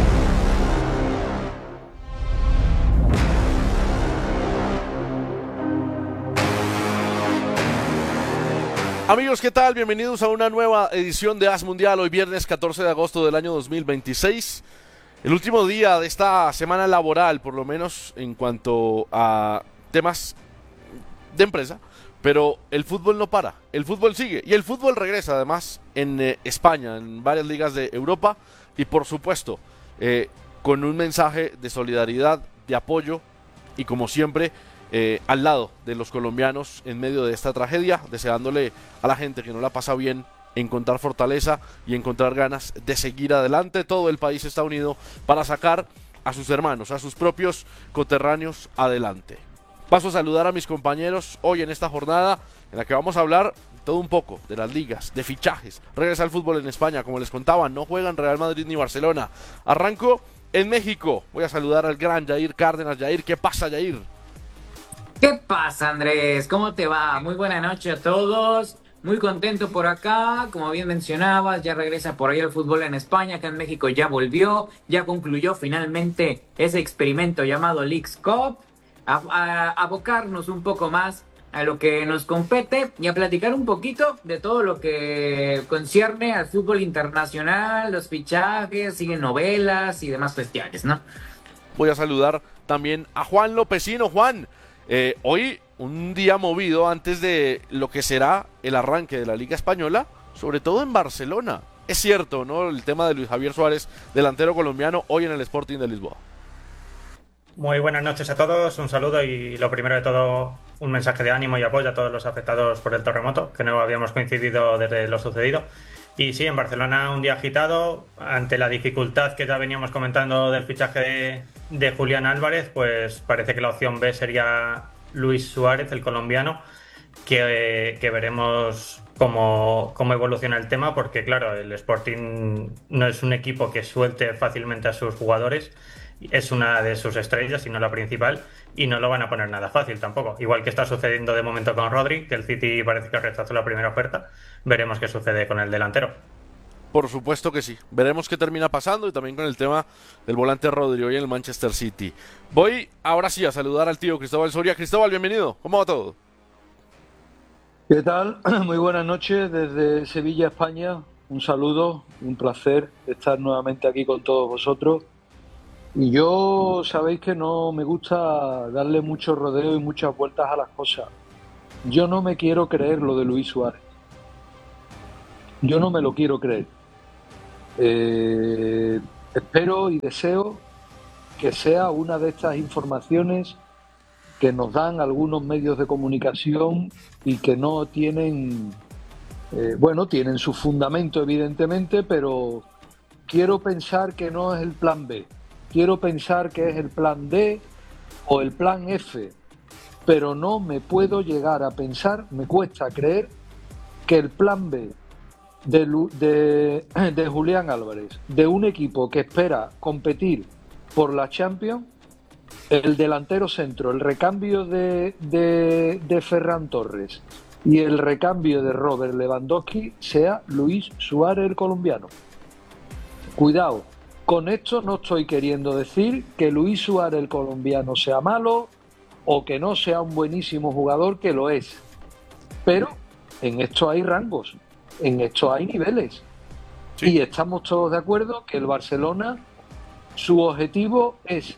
Amigos, ¿qué tal? Bienvenidos a una nueva edición de Haz Mundial, hoy viernes catorce de agosto del año dos mil veintiséis. El último día de esta semana laboral, por lo menos en cuanto a temas de empresa, pero el fútbol no para, el fútbol sigue y el fútbol regresa además en eh, España, en varias ligas de Europa y por supuesto eh, con un mensaje de solidaridad, de apoyo y como siempre eh, al lado de los colombianos en medio de esta tragedia, deseándole a la gente que no la pasa bien encontrar fortaleza y encontrar ganas de seguir adelante. Todo el país está unido para sacar a sus hermanos, a sus propios coterráneos adelante. Paso a saludar a mis compañeros hoy en esta jornada en la que vamos a hablar todo un poco de las ligas, de fichajes. Regresa el fútbol en España, como les contaba, no juegan Real Madrid ni Barcelona. Arranco en México. Voy a saludar al gran Yair Cárdenas. Yair, ¿qué pasa, Yair? ¿Qué pasa, Andrés? ¿Cómo te va? Muy buena noche a todos. Muy contento por acá, como bien mencionabas, ya regresa por ahí el fútbol en España, acá en México ya volvió, ya concluyó finalmente ese experimento llamado Leagues Cup, a, a, a abocarnos un poco más a lo que nos compete y a platicar un poquito de todo lo que concierne al fútbol internacional, los fichajes, siguen novelas y demás cuestiones, ¿no? Voy a saludar también a Juan Lopecino. Juan, eh, hoy un día movido antes de lo que será el arranque de la Liga Española, sobre todo en Barcelona. Es cierto, ¿no? El tema de Luis Javier Suárez, delantero colombiano, hoy en el Sporting de Lisboa. Muy buenas noches a todos, un saludo y lo primero de todo, un mensaje de ánimo y apoyo a todos los afectados por el terremoto, que no habíamos coincidido desde lo sucedido. Y sí, en Barcelona un día agitado, ante la dificultad que ya veníamos comentando del fichaje de, de Julián Álvarez, pues parece que la opción B sería Luis Suárez, el colombiano, que, que veremos cómo, cómo evoluciona el tema, porque claro, el Sporting no es un equipo que suelte fácilmente a sus jugadores, es una de sus estrellas y no la principal, y no lo van a poner nada fácil tampoco, igual que está sucediendo de momento con Rodri, que el City parece que rechazó la primera oferta. Veremos qué sucede con el delantero. Por supuesto que sí. Veremos qué termina pasando y también con el tema del volante Rodri hoy en el Manchester City. Voy ahora sí a saludar al tío Cristóbal Soria. Cristóbal, bienvenido. ¿Cómo va todo? ¿Qué tal? Muy buenas noches desde Sevilla, España. Un saludo, un placer estar nuevamente aquí con todos vosotros. Y yo sabéis que no me gusta darle mucho rodeo y muchas vueltas a las cosas. Yo no me quiero creer lo de Luis Suárez. Yo no me lo quiero creer. Eh, espero y deseo que sea una de estas informaciones que nos dan algunos medios de comunicación y que no tienen, eh, bueno, tienen su fundamento evidentemente, pero quiero pensar que no es el plan B. Quiero pensar que es el plan D o el plan F, pero no me puedo llegar a pensar, me cuesta creer que el plan B de, de, de Julián Álvarez, de un equipo que espera competir por la Champions, el delantero centro, el recambio de, de, de Ferran Torres y el recambio de Robert Lewandowski sea Luis Suárez, el colombiano. Cuidado, con esto no estoy queriendo decir que Luis Suárez, el colombiano, sea malo o que no sea un buenísimo jugador, que lo es. Pero en esto hay rangos, en esto hay niveles. Sí. Y estamos todos de acuerdo que el Barcelona, su objetivo es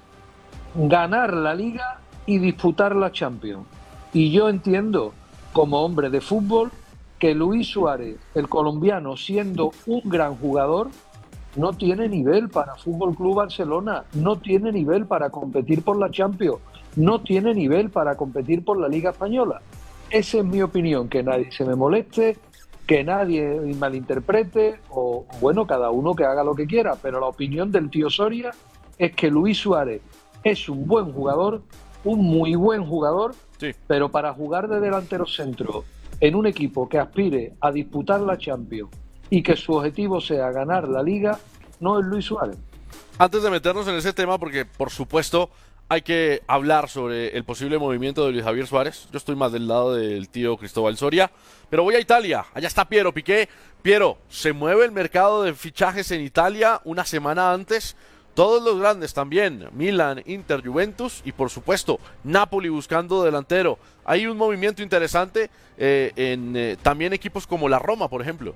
ganar la Liga y disputar la Champions. Y yo entiendo, como hombre de fútbol, que Luis Suárez, el colombiano, siendo un gran jugador, no tiene nivel para Fútbol Club Barcelona, no tiene nivel para competir por la Champions, no tiene nivel para competir por la Liga Española. Esa es mi opinión, que nadie se me moleste, que nadie malinterprete, o bueno, cada uno que haga lo que quiera, pero la opinión del tío Soria es que Luis Suárez es un buen jugador, un muy buen jugador, sí. Pero para jugar de delantero centro en un equipo que aspire a disputar la Champions y que su objetivo sea ganar la Liga, no es Luis Suárez. Antes de meternos en ese tema, porque por supuesto hay que hablar sobre el posible movimiento de Luis Javier Suárez, yo estoy más del lado del tío Cristóbal Soria, pero voy a Italia, allá está Piero Piqué. Piero, se mueve el mercado de fichajes en Italia una semana antes. Todos los grandes también, Milan, Inter, Juventus y por supuesto Napoli buscando delantero. Hay un movimiento interesante eh, en eh, también equipos como la Roma, por ejemplo.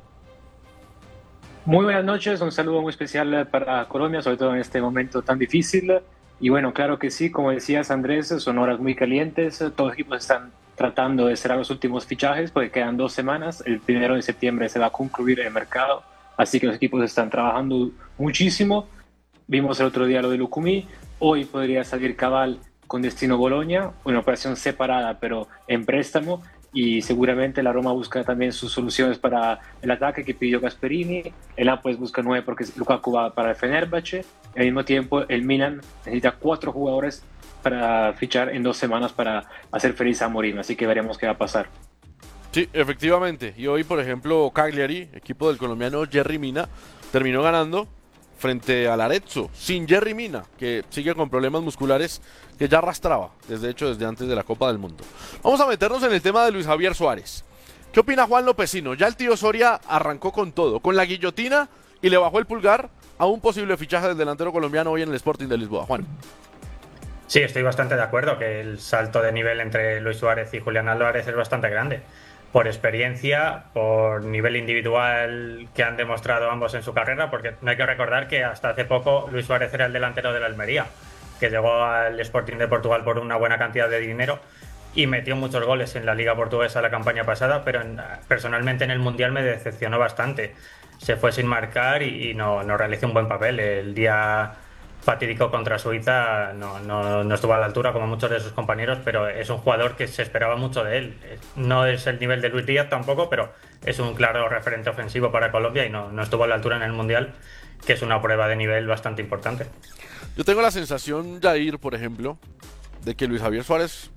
Muy buenas noches, un saludo muy especial para Colombia, sobre todo en este momento tan difícil. Y bueno, claro que sí, como decías Andrés, son horas muy calientes, todos los equipos están tratando de cerrar los últimos fichajes porque quedan dos semanas, el primero de septiembre se va a concluir el mercado, así que los equipos están trabajando muchísimo. Vimos el otro día lo de Lucumí, hoy podría salir Cabal con destino Boloña, una operación separada pero en préstamo, y seguramente la Roma busca también sus soluciones para el ataque que pidió Gasperini, el Nápoles busca nueve porque Lukaku va para el Fenerbahce, al mismo tiempo el Milan necesita cuatro jugadores para fichar en dos semanas para hacer feliz a Mourinho, así que veremos qué va a pasar. Sí, efectivamente, y hoy por ejemplo Cagliari, equipo del colombiano Yerry Mina, terminó ganando frente al Arezzo, sin Yerry Mina, que sigue con problemas musculares que ya arrastraba, desde hecho desde antes de la Copa del Mundo. Vamos a meternos en el tema de Luis Javier Suárez. ¿Qué opina Juan Lopezino? Ya el tío Soria arrancó con todo, con la guillotina, y le bajó el pulgar a un posible fichaje del delantero colombiano hoy en el Sporting de Lisboa. Juan. Sí, estoy bastante de acuerdo que el salto de nivel entre Luis Suárez y Julián Álvarez es bastante grande. Por experiencia, por nivel individual que han demostrado ambos en su carrera, porque no hay que recordar que hasta hace poco Luis Suárez era el delantero de la Almería, que llegó al Sporting de Portugal por una buena cantidad de dinero y metió muchos goles en la Liga Portuguesa la campaña pasada, pero en, personalmente en el Mundial me decepcionó bastante. Se fue sin marcar y, y no, no realizó un buen papel. El día fatídico contra Suiza no, no, no estuvo a la altura como muchos de sus compañeros, pero es un jugador que se esperaba mucho de él. No es el nivel de Luis Díaz tampoco, pero es un claro referente ofensivo para Colombia y no, no estuvo a la altura en el Mundial, que es una prueba de nivel bastante importante. Yo tengo la sensación, Jair, por ejemplo, de que Luis Javier Suárez,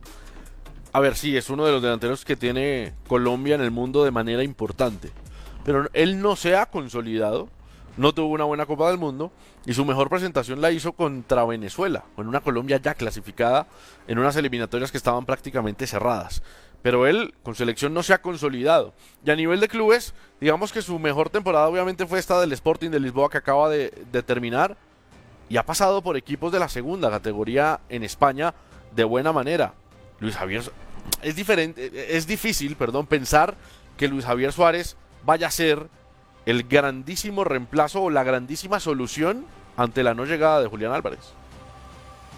a ver, sí, es uno de los delanteros que tiene Colombia en el mundo de manera importante, pero él no se ha consolidado, no tuvo una buena Copa del Mundo y su mejor presentación la hizo contra Venezuela, con una Colombia ya clasificada en unas eliminatorias que estaban prácticamente cerradas. Pero él con selección no se ha consolidado. Y a nivel de clubes, digamos que su mejor temporada obviamente fue esta del Sporting de Lisboa que acaba de, de terminar, y ha pasado por equipos de la segunda categoría en España de buena manera. Luis Javier, es diferente, es difícil, perdón, pensar que Luis Javier Suárez vaya a ser el grandísimo reemplazo o la grandísima solución ante la no llegada de Julián Álvarez.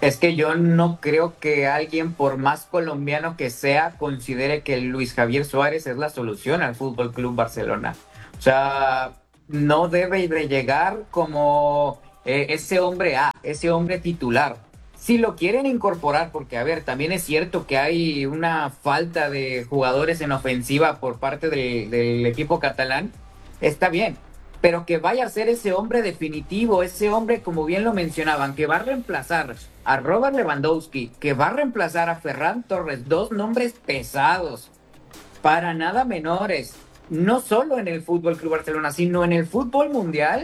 Es que yo no creo que alguien, por más colombiano que sea, considere que Luis Javier Suárez es la solución al Fútbol Club Barcelona. O sea, no debe de llegar como eh, ese hombre A, ese hombre titular. Si lo quieren incorporar, porque a ver, también es cierto que hay una falta de jugadores en ofensiva por parte del, del equipo catalán, está bien. Pero que vaya a ser ese hombre definitivo, ese hombre, como bien lo mencionaban, que va a reemplazar a Robert Lewandowski, que va a reemplazar a Ferran Torres, dos nombres pesados, para nada menores, no solo en el Fútbol Club Barcelona, sino en el fútbol mundial,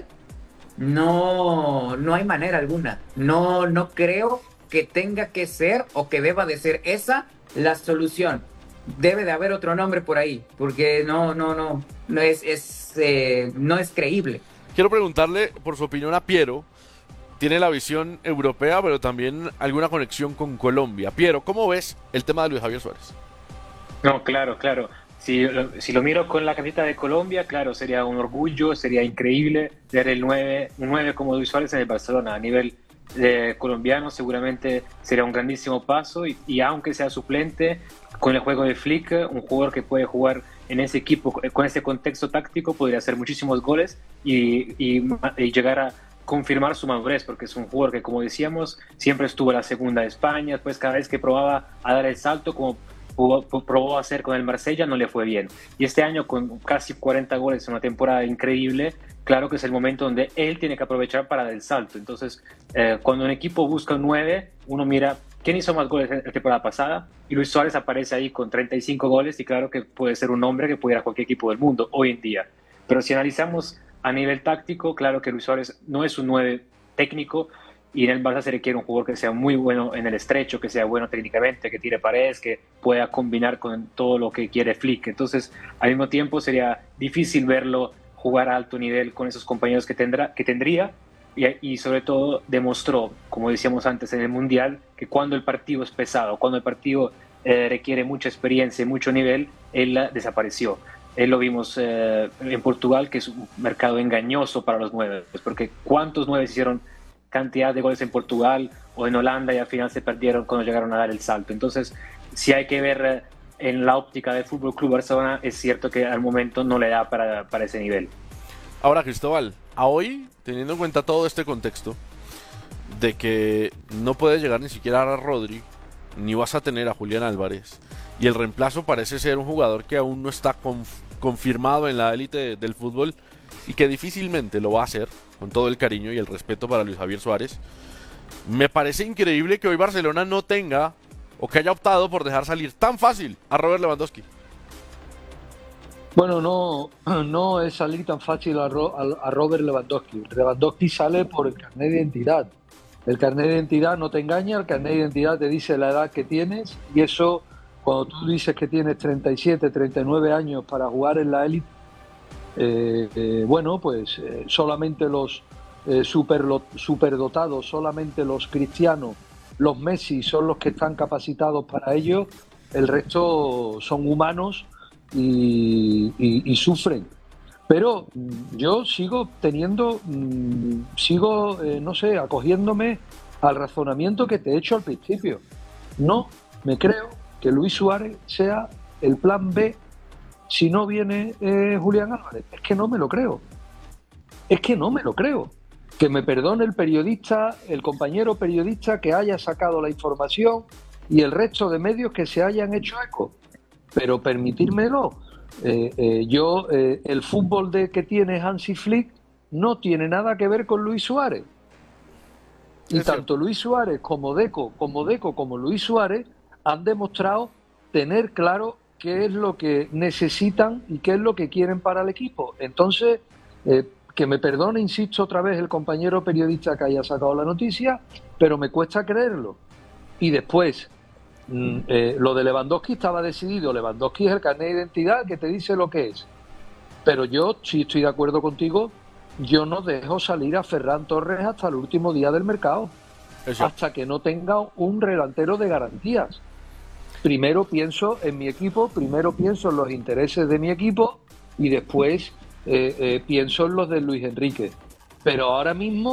no, no hay manera alguna. No, no creo que tenga que ser o que deba de ser esa la solución. Debe de haber otro nombre por ahí, porque no, no, no, no es, es eh, no es creíble. Quiero preguntarle por su opinión a Piero. Tiene la visión europea, pero también alguna conexión con Colombia. Piero, ¿cómo ves el tema de Luis Javier Suárez? No, claro, claro. Si, si lo miro con la camiseta de Colombia, claro, sería un orgullo, sería increíble ver el nueve, un nueve como Luis Suárez en el Barcelona. A nivel eh, colombiano seguramente sería un grandísimo paso y, y aunque sea suplente, con el juego de Flick, un jugador que puede jugar en ese equipo, con ese contexto táctico, podría hacer muchísimos goles y, y, y llegar a confirmar su madurez, porque es un jugador que, como decíamos, siempre estuvo en la segunda de España, después cada vez que probaba a dar el salto, como probó hacer con el Marsella, no le fue bien. Y este año, con casi cuarenta goles en una temporada increíble, claro que es el momento donde él tiene que aprovechar para dar el salto. Entonces, eh, cuando un equipo busca un nueve, uno mira quién hizo más goles la temporada pasada, y Luis Suárez aparece ahí con treinta y cinco goles, y claro que puede ser un hombre que puede ir a cualquier equipo del mundo hoy en día. Pero si analizamos a nivel táctico, claro que Luis Suárez no es un nueve técnico, y en el Barça se requiere un jugador que sea muy bueno en el estrecho, que sea bueno técnicamente, que tire paredes, que pueda combinar con todo lo que quiere Flick. Entonces, al mismo tiempo sería difícil verlo jugar a alto nivel con esos compañeros que, tendrá, que tendría, y, y sobre todo demostró, como decíamos antes en el Mundial, que cuando el partido es pesado, cuando el partido eh, requiere mucha experiencia y mucho nivel, él desapareció. Él lo vimos eh, en Portugal, que es un mercado engañoso para los nueve, porque ¿cuántos nueve hicieron cantidad de goles en Portugal o en Holanda y al final se perdieron cuando llegaron a dar el salto? Entonces, si hay que ver eh, en la óptica del Fútbol Club Barcelona, es cierto que al momento no le da para, para ese nivel. Ahora, Cristóbal, a hoy, teniendo en cuenta todo este contexto de que no puedes llegar ni siquiera a Rodri, ni vas a tener a Julián Álvarez, y el reemplazo parece ser un jugador que aún no está conf- confirmado en la élite del fútbol y que difícilmente lo va a hacer, con todo el cariño y el respeto para Luis Javier Suárez, me parece increíble que hoy Barcelona no tenga o que haya optado por dejar salir tan fácil a Robert Lewandowski. Bueno, no, no es salir tan fácil a, Ro, a, a Robert Lewandowski. Lewandowski sale por el carnet de identidad. El carnet de identidad no te engaña, el carnet de identidad te dice la edad que tienes, y eso, cuando tú dices que tienes treinta y siete, treinta y nueve años para jugar en la élite, eh, eh, bueno, pues eh, solamente los eh, super, superdotados, solamente los Cristiano, los Messi son los que están capacitados para ello, el resto son humanos y, y, y sufren. Pero yo sigo teniendo, sigo, eh, no sé, acogiéndome al razonamiento que te he hecho al principio. No me creo que Luis Suárez sea el plan B si no viene eh, Julián Álvarez. Es que no me lo creo. Es que no me lo creo. Que me perdone el periodista, el compañero periodista que haya sacado la información y el resto de medios que se hayan hecho eco. Pero permitírmelo. Eh, eh, yo, eh, el fútbol de que tiene Hansi Flick no tiene nada que ver con Luis Suárez. Y tanto Luis Suárez como Deco, como Deco, como Luis Suárez han demostrado tener claro qué es lo que necesitan y qué es lo que quieren para el equipo. Entonces, eh, que me perdone, insisto otra vez, el compañero periodista que haya sacado la noticia, pero me cuesta creerlo. Y después, mm, eh, lo de Lewandowski estaba decidido. Lewandowski es el carnet de identidad que te dice lo que es. Pero yo, sí estoy de acuerdo contigo, yo no dejo salir a Ferran Torres hasta el último día del mercado. Eso. Hasta que no tenga un delantero de garantías. Primero pienso en mi equipo, primero pienso en los intereses de mi equipo y después eh, eh, pienso en los de Luis Enrique. Pero ahora mismo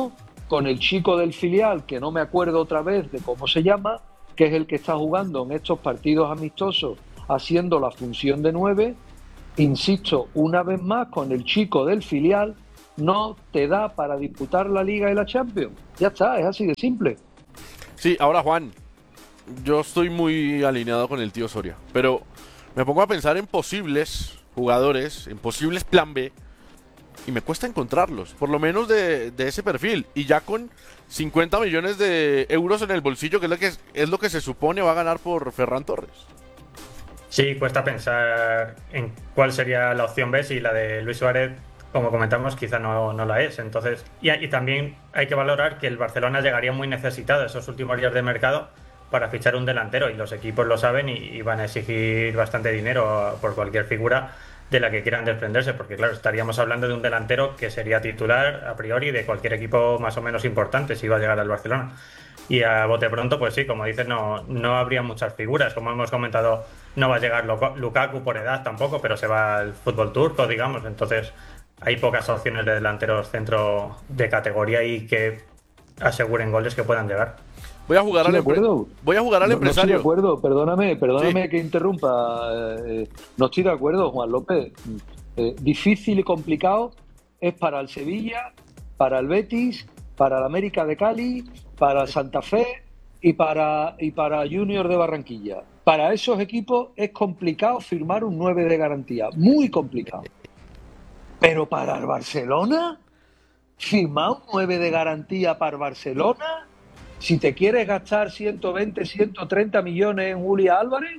con el chico del filial, que no me acuerdo otra vez de cómo se llama, que es el que está jugando en estos partidos amistosos haciendo la función de nueve. Insisto, una vez más, con el chico del filial no te da para disputar la Liga y la Champions. Ya está, es así de simple. Sí, ahora Juan, yo estoy muy alineado con el tío Soria, pero me pongo a pensar en posibles jugadores, en posibles plan B, y me cuesta encontrarlos, por lo menos de, de ese perfil, y ya con cincuenta millones de euros en el bolsillo, que es lo que, es lo que se supone va a ganar por Ferran Torres. Sí, cuesta pensar en cuál sería la opción B si la de Luis Suárez, como comentamos, quizá no, no la es. Entonces, y, y también hay que valorar que el Barcelona llegaría muy necesitado esos últimos días de mercado para fichar un delantero, y los equipos lo saben y, y van a exigir bastante dinero por cualquier figura de la que quieran desprenderse, porque claro, estaríamos hablando de un delantero que sería titular a priori de cualquier equipo más o menos importante si va a llegar al Barcelona. Y a bote pronto, pues sí, como dices, no, no habría muchas figuras. Como hemos comentado, no va a llegar Lukaku por edad tampoco, pero se va al fútbol turco, digamos. Entonces hay pocas opciones de delanteros centro de categoría y que aseguren goles que puedan llegar. Voy a jugar al empresario. Voy a jugar al no, empresario. No estoy de acuerdo, perdóname, perdóname sí. que interrumpa. Eh, no estoy de acuerdo, Juan López. Eh, difícil y complicado es para el Sevilla, para el Betis, para el América de Cali, para el Santa Fe y para, y para Junior de Barranquilla. Para esos equipos es complicado firmar un nueve de garantía, muy complicado. Pero para el Barcelona, firmar un nueve de garantía para el Barcelona, si te quieres gastar ciento veinte, ciento treinta millones en Julián Álvarez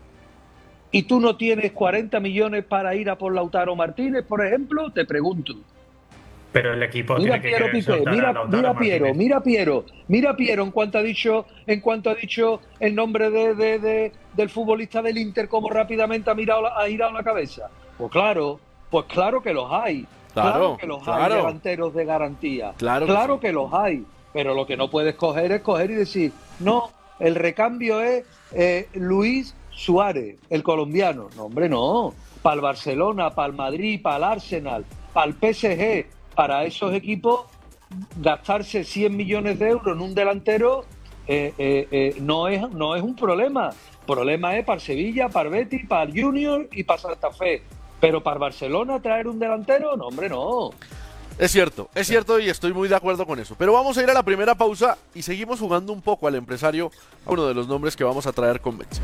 y tú no tienes cuarenta millones para ir a por Lautaro Martínez, por ejemplo, te pregunto. Pero el equipo mira tiene Piero que Piqué, mira, mira Piero, mira Piero, mira Piero en cuanto ha dicho, en cuanto ha dicho el nombre de, de, de, del futbolista del Inter, cómo rápidamente ha mirado la, ha girado la cabeza. Pues claro, pues claro que los hay, claro, claro que los claro. hay delanteros de garantía, claro, claro que, que los hay, pero lo que no puedes coger es coger y decir, no, el recambio es eh, Luis Suárez, el colombiano. No, hombre, no, para el Barcelona, para el Madrid, para el Arsenal, para el P S G. Para esos equipos, gastarse cien millones de euros en un delantero eh, eh, eh, no, es, no es un problema. El problema es para el Sevilla, para el Betis, para el Junior y para Santa Fe. Pero para Barcelona traer un delantero, no, hombre, no. Es cierto, es cierto y estoy muy de acuerdo con eso. Pero vamos a ir a la primera pausa y seguimos jugando un poco al empresario, uno de los nombres que vamos a traer con Betson.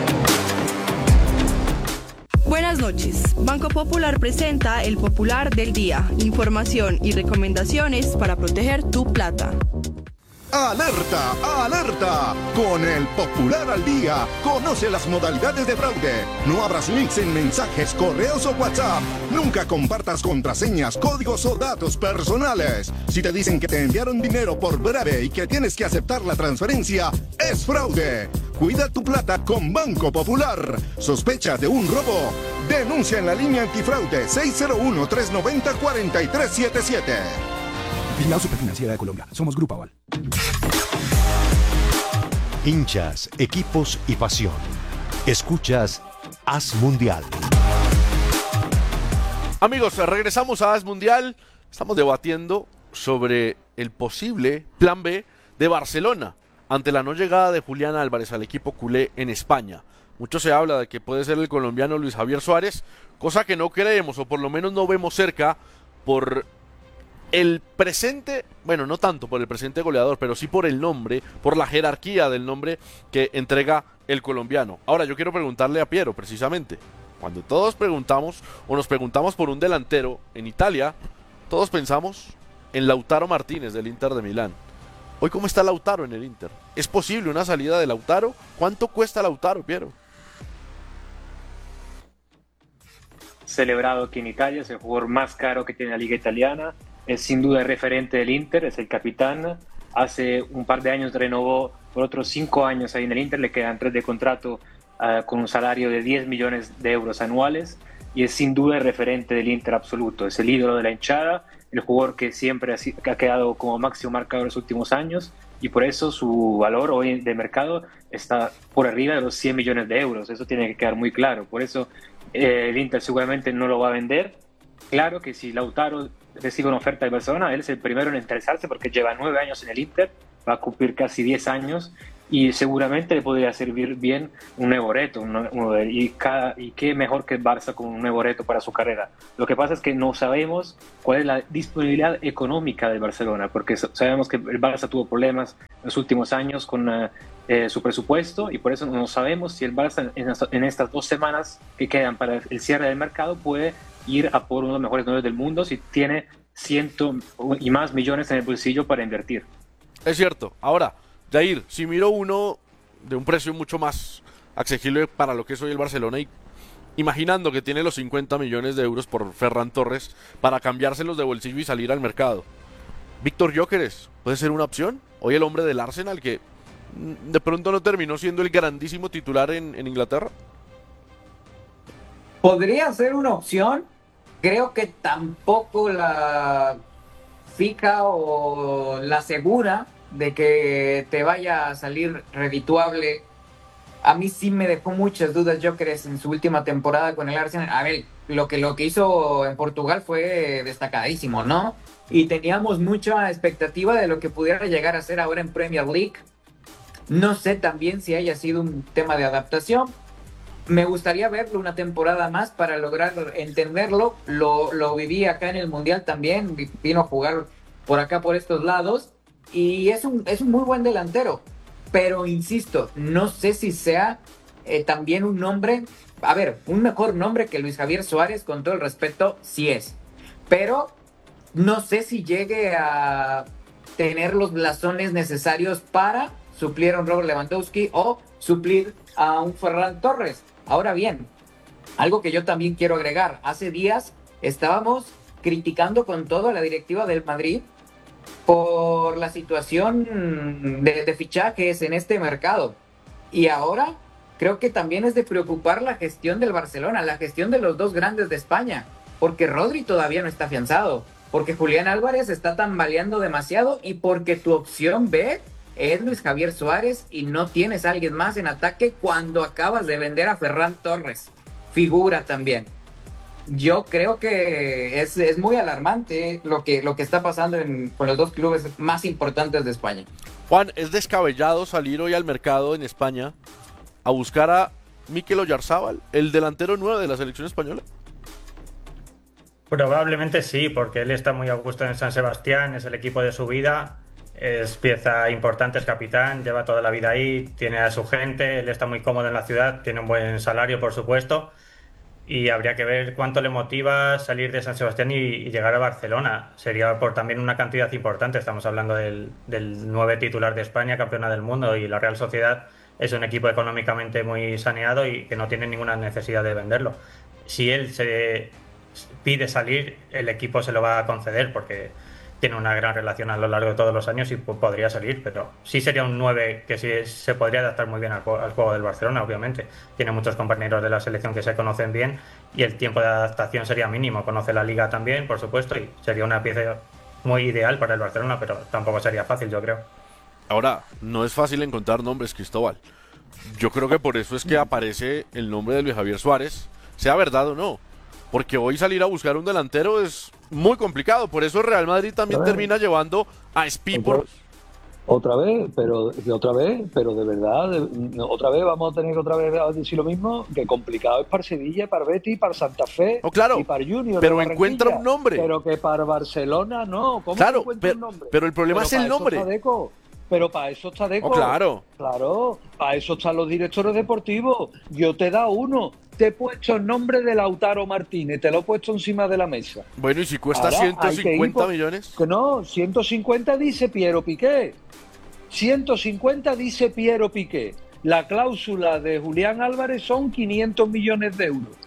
Buenas noches. Banco Popular presenta el Popular del Día. Información y recomendaciones para proteger tu plata. ¡Alerta! ¡Alerta! Con el Popular al Día, conoce las modalidades de fraude. No abras links en mensajes, correos o WhatsApp. Nunca compartas contraseñas, códigos o datos personales. Si te dicen que te enviaron dinero por breve y que tienes que aceptar la transferencia, es fraude. Cuida tu plata con Banco Popular. ¿Sospechas de un robo? Denuncia en la línea antifraude seis cero uno, tres nueve cero, cuatro tres siete siete. Vigilado Superfinanciera de Colombia. Somos Grupo Aval. Hinchas, equipos y pasión. Escuchas Haz Mundial. Amigos, regresamos a Haz Mundial. Estamos debatiendo sobre el posible plan B de Barcelona ante la no llegada de Julián Álvarez al equipo culé en España. Mucho se habla de que puede ser el colombiano Luis Javier Suárez, cosa que no creemos o por lo menos no vemos cerca por el presente, bueno, no tanto por el presente goleador, pero sí por el nombre, por la jerarquía del nombre que entrega el colombiano. Ahora yo quiero preguntarle a Piero precisamente, cuando todos preguntamos o nos preguntamos por un delantero en Italia, todos pensamos en Lautaro Martínez del Inter de Milán. Hoy, ¿cómo está Lautaro en el Inter? ¿Es posible una salida de Lautaro? ¿Cuánto cuesta Lautaro, Piero? Celebrado aquí en Italia, es el jugador más caro que tiene la liga italiana, es sin duda el referente del Inter, es el capitán. Hace un par de años renovó por otros cinco años ahí en el Inter, le quedan tres de contrato uh, con un salario de diez millones de euros anuales y es sin duda el referente del Inter absoluto, es el ídolo de la hinchada, el jugador que siempre ha, ha quedado como máximo marcador en los últimos años y por eso su valor hoy de mercado está por arriba de los cien millones de euros, eso tiene que quedar muy claro, por eso eh, el Inter seguramente no lo va a vender. Claro que si Lautaro recibe una oferta de Barcelona, él es el primero en interesarse porque lleva nueve años en el Inter, va a cumplir casi diez años y seguramente le podría servir bien un nuevo reto. Un, un, y, cada, y qué mejor que Barça con un nuevo reto para su carrera. Lo que pasa es que no sabemos cuál es la disponibilidad económica de Barcelona, porque sabemos que el Barça tuvo problemas en los últimos años con uh, eh, su presupuesto y por eso no sabemos si el Barça en, en estas dos semanas que quedan para el cierre del mercado puede ir a por uno de los mejores nueve del mundo si tiene ciento y más millones en el bolsillo para invertir. Es cierto. Ahora, Jair, si miro uno de un precio mucho más accesible para lo que es hoy el Barcelona y imaginando que tiene los cincuenta millones de euros por Ferran Torres para cambiárselos de bolsillo y salir al mercado, Víctor Gyökeres puede ser una opción. Hoy el hombre del Arsenal que de pronto no terminó siendo el grandísimo titular en, en Inglaterra. Podría ser una opción. Creo que tampoco la fija o la segura de que te vaya a salir redituable. A mí sí me dejó muchas dudas Gyökeres en su última temporada con el Arsenal. A ver, lo que, lo que hizo en Portugal fue destacadísimo, ¿no? Y teníamos mucha expectativa de lo que pudiera llegar a ser ahora en Premier League. No sé también si haya sido un tema de adaptación. Me gustaría verlo una temporada más para lograr entenderlo. Lo, lo viví acá en el Mundial también. Vino a jugar por acá, por estos lados. Y es un, es un muy buen delantero. Pero insisto, no sé si sea eh, también un nombre... A ver, un mejor nombre que Luis Javier Suárez, con todo el respeto, sí es. Pero no sé si llegue a tener los blasones necesarios para suplir a un Robert Lewandowski o suplir a un Ferran Torres. Ahora bien, algo que yo también quiero agregar. Hace días estábamos criticando con todo a la directiva del Madrid por la situación de, de fichajes en este mercado. Y ahora creo que también es de preocupar la gestión del Barcelona, la gestión de los dos grandes de España, porque Rodri todavía no está afianzado, porque Julián Álvarez está tambaleando demasiado y porque tu opción B es Luis Javier Suárez y no tienes a alguien más en ataque cuando acabas de vender a Ferran Torres. Figura también. Yo creo que es, es muy alarmante lo que, lo que está pasando en, con los dos clubes más importantes de España. Juan, ¿es descabellado salir hoy al mercado en España a buscar a Mikel Oyarzábal, el delantero nuevo de la selección española? Probablemente sí, porque él está muy a gusto en San Sebastián, es el equipo de su vida, es pieza importante, es capitán, lleva toda la vida ahí, tiene a su gente, él está muy cómodo en la ciudad, tiene un buen salario, por supuesto. Y habría que ver cuánto le motiva salir de San Sebastián y, y llegar a Barcelona. Sería por también una cantidad importante. Estamos hablando del, del nueve titular de España, campeona del mundo, y la Real Sociedad es un equipo económicamente muy saneado y que no tiene ninguna necesidad de venderlo. Si él se pide salir, el equipo se lo va a conceder porque tiene una gran relación a lo largo de todos los años y podría salir, pero sí sería un nueve que sí se podría adaptar muy bien al, al juego del Barcelona, obviamente. Tiene muchos compañeros de la selección que se conocen bien y el tiempo de adaptación sería mínimo. Conoce la liga también, por supuesto, y sería una pieza muy ideal para el Barcelona, pero tampoco sería fácil, yo creo. Ahora, no es fácil encontrar nombres, Cristóbal. Yo creo que por eso es que aparece el nombre de Luis Javier Suárez, sea verdad o no. Porque hoy salir a buscar un delantero es muy complicado. Por eso el Real Madrid también termina llevando a Spi por... Otra vez, pero otra vez, pero de verdad, de, otra vez vamos a tener que otra vez decir lo mismo, que complicado es para Sevilla, para Betis, para Santa Fe, oh, claro, y para Junior. Pero encuentra un nombre. Pero que para Barcelona no. ¿Cómo claro, encuentra pero, un nombre? Pero el problema pero es el nombre. Pero para eso está Deco. Oh, claro. Claro, para eso están los directores deportivos. Yo te he dado uno. Te he puesto el nombre de Lautaro Martínez. Te lo he puesto encima de la mesa. Bueno, ¿y si cuesta Ahora, ciento cincuenta por... millones? Que no, ciento cincuenta dice Piero Piqué. ciento cincuenta dice Piero Piqué. La cláusula de Julián Álvarez son quinientos millones de euros.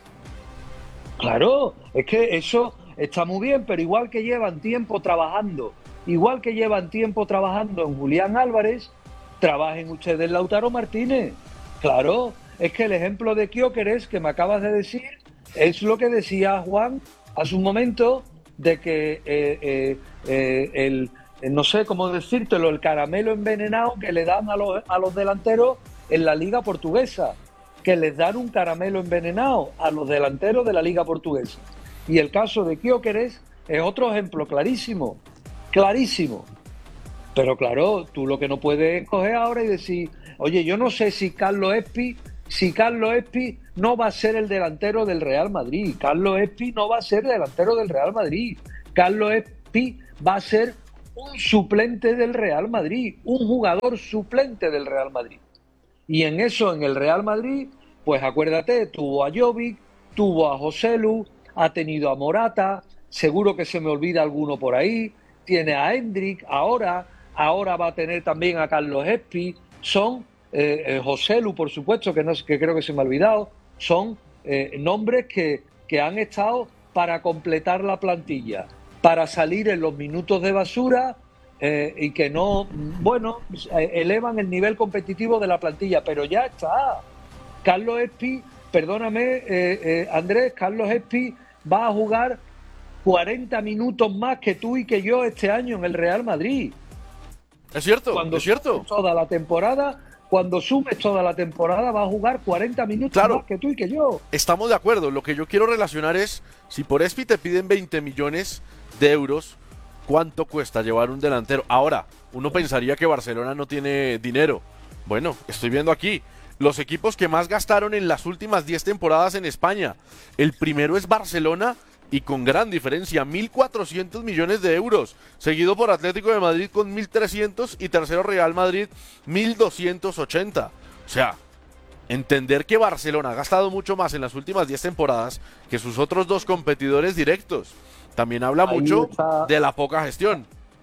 Claro, es que eso está muy bien, pero igual que llevan tiempo trabajando, igual que llevan tiempo trabajando en Julián Álvarez, trabajen ustedes en Lautaro Martínez. Claro, es que el ejemplo de Gyökeres que me acabas de decir es lo que decía Juan hace un momento, de que eh, eh, eh, el, no sé cómo decírtelo, el caramelo envenenado que le dan a los, a los delanteros en la Liga Portuguesa, que les dan un caramelo envenenado a los delanteros de la Liga Portuguesa. Y el caso de Gyökeres es otro ejemplo clarísimo, clarísimo. Pero claro, tú lo que no puedes coger ahora y decir, oye, yo no sé si Carlos Espi, si Carlos Espi no va a ser el delantero del Real Madrid. Carlos Espi no va a ser delantero del Real Madrid. Carlos Espi va a ser un suplente del Real Madrid, un jugador suplente del Real Madrid. Y en eso, en el Real Madrid, pues acuérdate, tuvo a Jovic, tuvo a Joselu, ha tenido a Morata, seguro que se me olvida alguno por ahí, tiene a Hendrik, ahora, ahora va a tener también a Carlos Espi, son eh, eh, Joselu, por supuesto, que, no, que creo que se me ha olvidado, son eh, nombres que, que han estado para completar la plantilla, para salir en los minutos de basura eh, y que no, bueno, elevan el nivel competitivo de la plantilla, pero ya está. Carlos Espi, perdóname, eh, eh, Andrés, Carlos Espi va a jugar cuarenta minutos más que tú y que yo este año en el Real Madrid. Es cierto, cuando es cierto. Toda la temporada, cuando sumes toda la temporada, va a jugar cuarenta minutos claro, más que tú y que yo. Estamos de acuerdo. Lo que yo quiero relacionar es, si por Espi te piden veinte millones de euros, ¿cuánto cuesta llevar un delantero? Ahora, uno pensaría que Barcelona no tiene dinero. Bueno, estoy viendo aquí los equipos que más gastaron en las últimas diez temporadas en España. El primero es Barcelona y con gran diferencia, mil cuatrocientos millones de euros, seguido por Atlético de Madrid con mil trescientos y tercero Real Madrid mil doscientos ochenta. O sea, entender que Barcelona ha gastado mucho más en las últimas diez temporadas que sus otros dos competidores directos también habla ahí mucho está, de la poca gestión.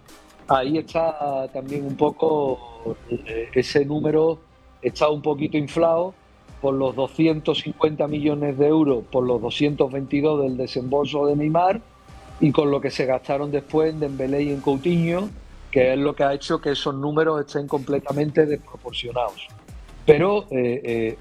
Ahí está también un poco ese número, está un poquito inflado por los doscientos cincuenta millones de euros, por los doscientos veintidós del desembolso de Neymar y con lo que se gastaron después en Dembélé y en Coutinho, que es lo que ha hecho que esos números estén completamente desproporcionados. Pero eh, eh,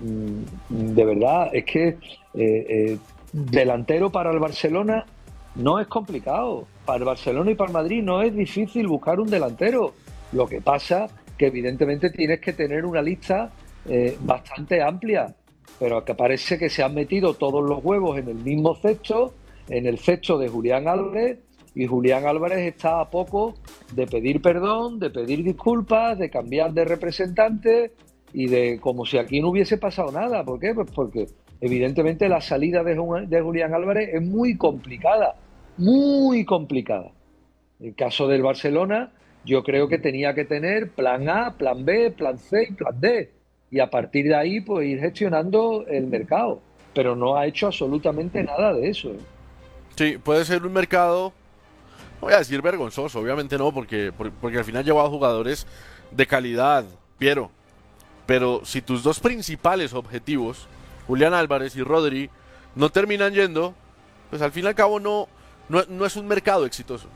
de verdad es que eh, eh, delantero para el Barcelona no es complicado. Para el Barcelona y para el Madrid no es difícil buscar un delantero. Lo que pasa que evidentemente tienes que tener una lista eh, bastante amplia, pero que parece que se han metido todos los huevos en el mismo cesto, en el cesto de Julián Álvarez, y Julián Álvarez está a poco de pedir perdón, de pedir disculpas, de cambiar de representante y de como si aquí no hubiese pasado nada. ¿Por qué? Pues porque evidentemente la salida de, de Julián Álvarez es muy complicada, muy complicada. En el caso del Barcelona, yo creo que tenía que tener plan A, plan B, plan C y plan D. Y a partir de ahí, pues ir gestionando el mercado. Pero no ha hecho absolutamente nada de eso. ¿eh? Sí, puede ser un mercado, no voy a decir vergonzoso, obviamente no, porque, porque al final ha llevado jugadores de calidad, Piero. Pero si tus dos principales objetivos, Julián Álvarez y Rodri, no terminan yendo, pues al fin y al cabo no, no, no es un mercado exitoso.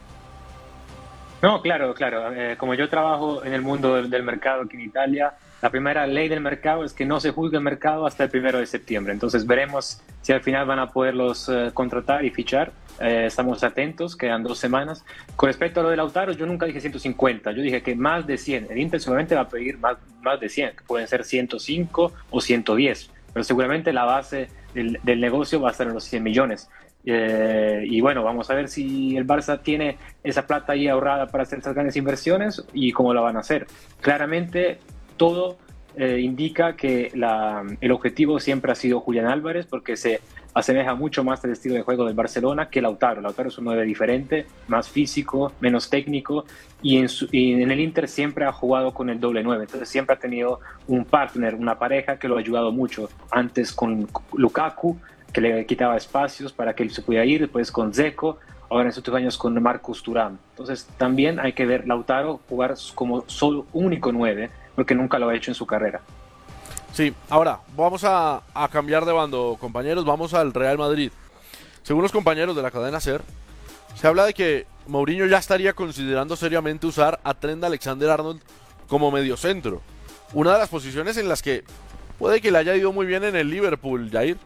No, claro, claro. Eh, como yo trabajo en el mundo del, del mercado aquí en Italia, la primera ley del mercado es que no se juzgue el mercado hasta el primero de septiembre. Entonces veremos si al final van a poderlos eh, contratar y fichar. Eh, estamos atentos, quedan dos semanas. Con respecto a lo de Lautaro, yo nunca dije ciento cincuenta, yo dije que más de cien. El Inter seguramente va a pedir más, más de cien, que pueden ser ciento cinco o ciento diez, pero seguramente la base del, del negocio va a estar en los cien millones. Eh, y bueno, vamos a ver si el Barça tiene esa plata ahí ahorrada para hacer estas grandes inversiones y cómo la van a hacer. Claramente todo eh, indica que la, el objetivo siempre ha sido Julián Álvarez, porque se asemeja mucho más al estilo de juego del Barcelona que Lautaro. Lautaro es un nueve diferente, más físico, menos técnico, y en, su, y en el Inter siempre ha jugado con el doble nueve, entonces siempre ha tenido un partner, una pareja que lo ha ayudado mucho. Antes con Lukaku, que le quitaba espacios para que él se pudiera ir, después con Dzeko, ahora en estos años con Marcus Thuram. Entonces también hay que ver Lautaro jugar como solo único nueve, porque nunca lo ha hecho en su carrera. Sí, ahora vamos a, a cambiar de bando, compañeros, vamos al Real Madrid. Según los compañeros de la cadena SER, se habla de que Mourinho ya estaría considerando seriamente usar a Trent Alexander-Arnold como mediocentro. Una de las posiciones en las que puede que le haya ido muy bien en el Liverpool, Jair.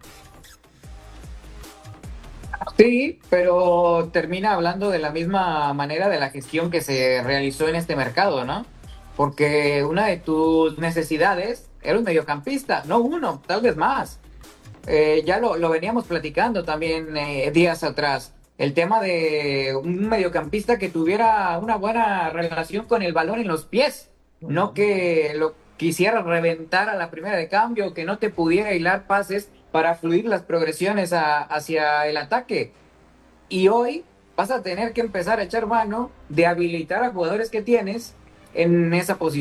Sí, pero termina hablando de la misma manera de la gestión que se realizó en este mercado, ¿no? Porque una de tus necesidades era un mediocampista, no uno, tal vez más. Eh, ya lo, lo veníamos platicando también eh, días atrás. el tema de un mediocampista que tuviera una buena relación con el balón en los pies, no que lo quisiera reventar a la primera de cambio, que no te pudiera hilar pases para fluir las progresiones a, hacia el ataque. Y hoy vas a tener que empezar a echar mano de habilitar a jugadores que tienes en esa posición.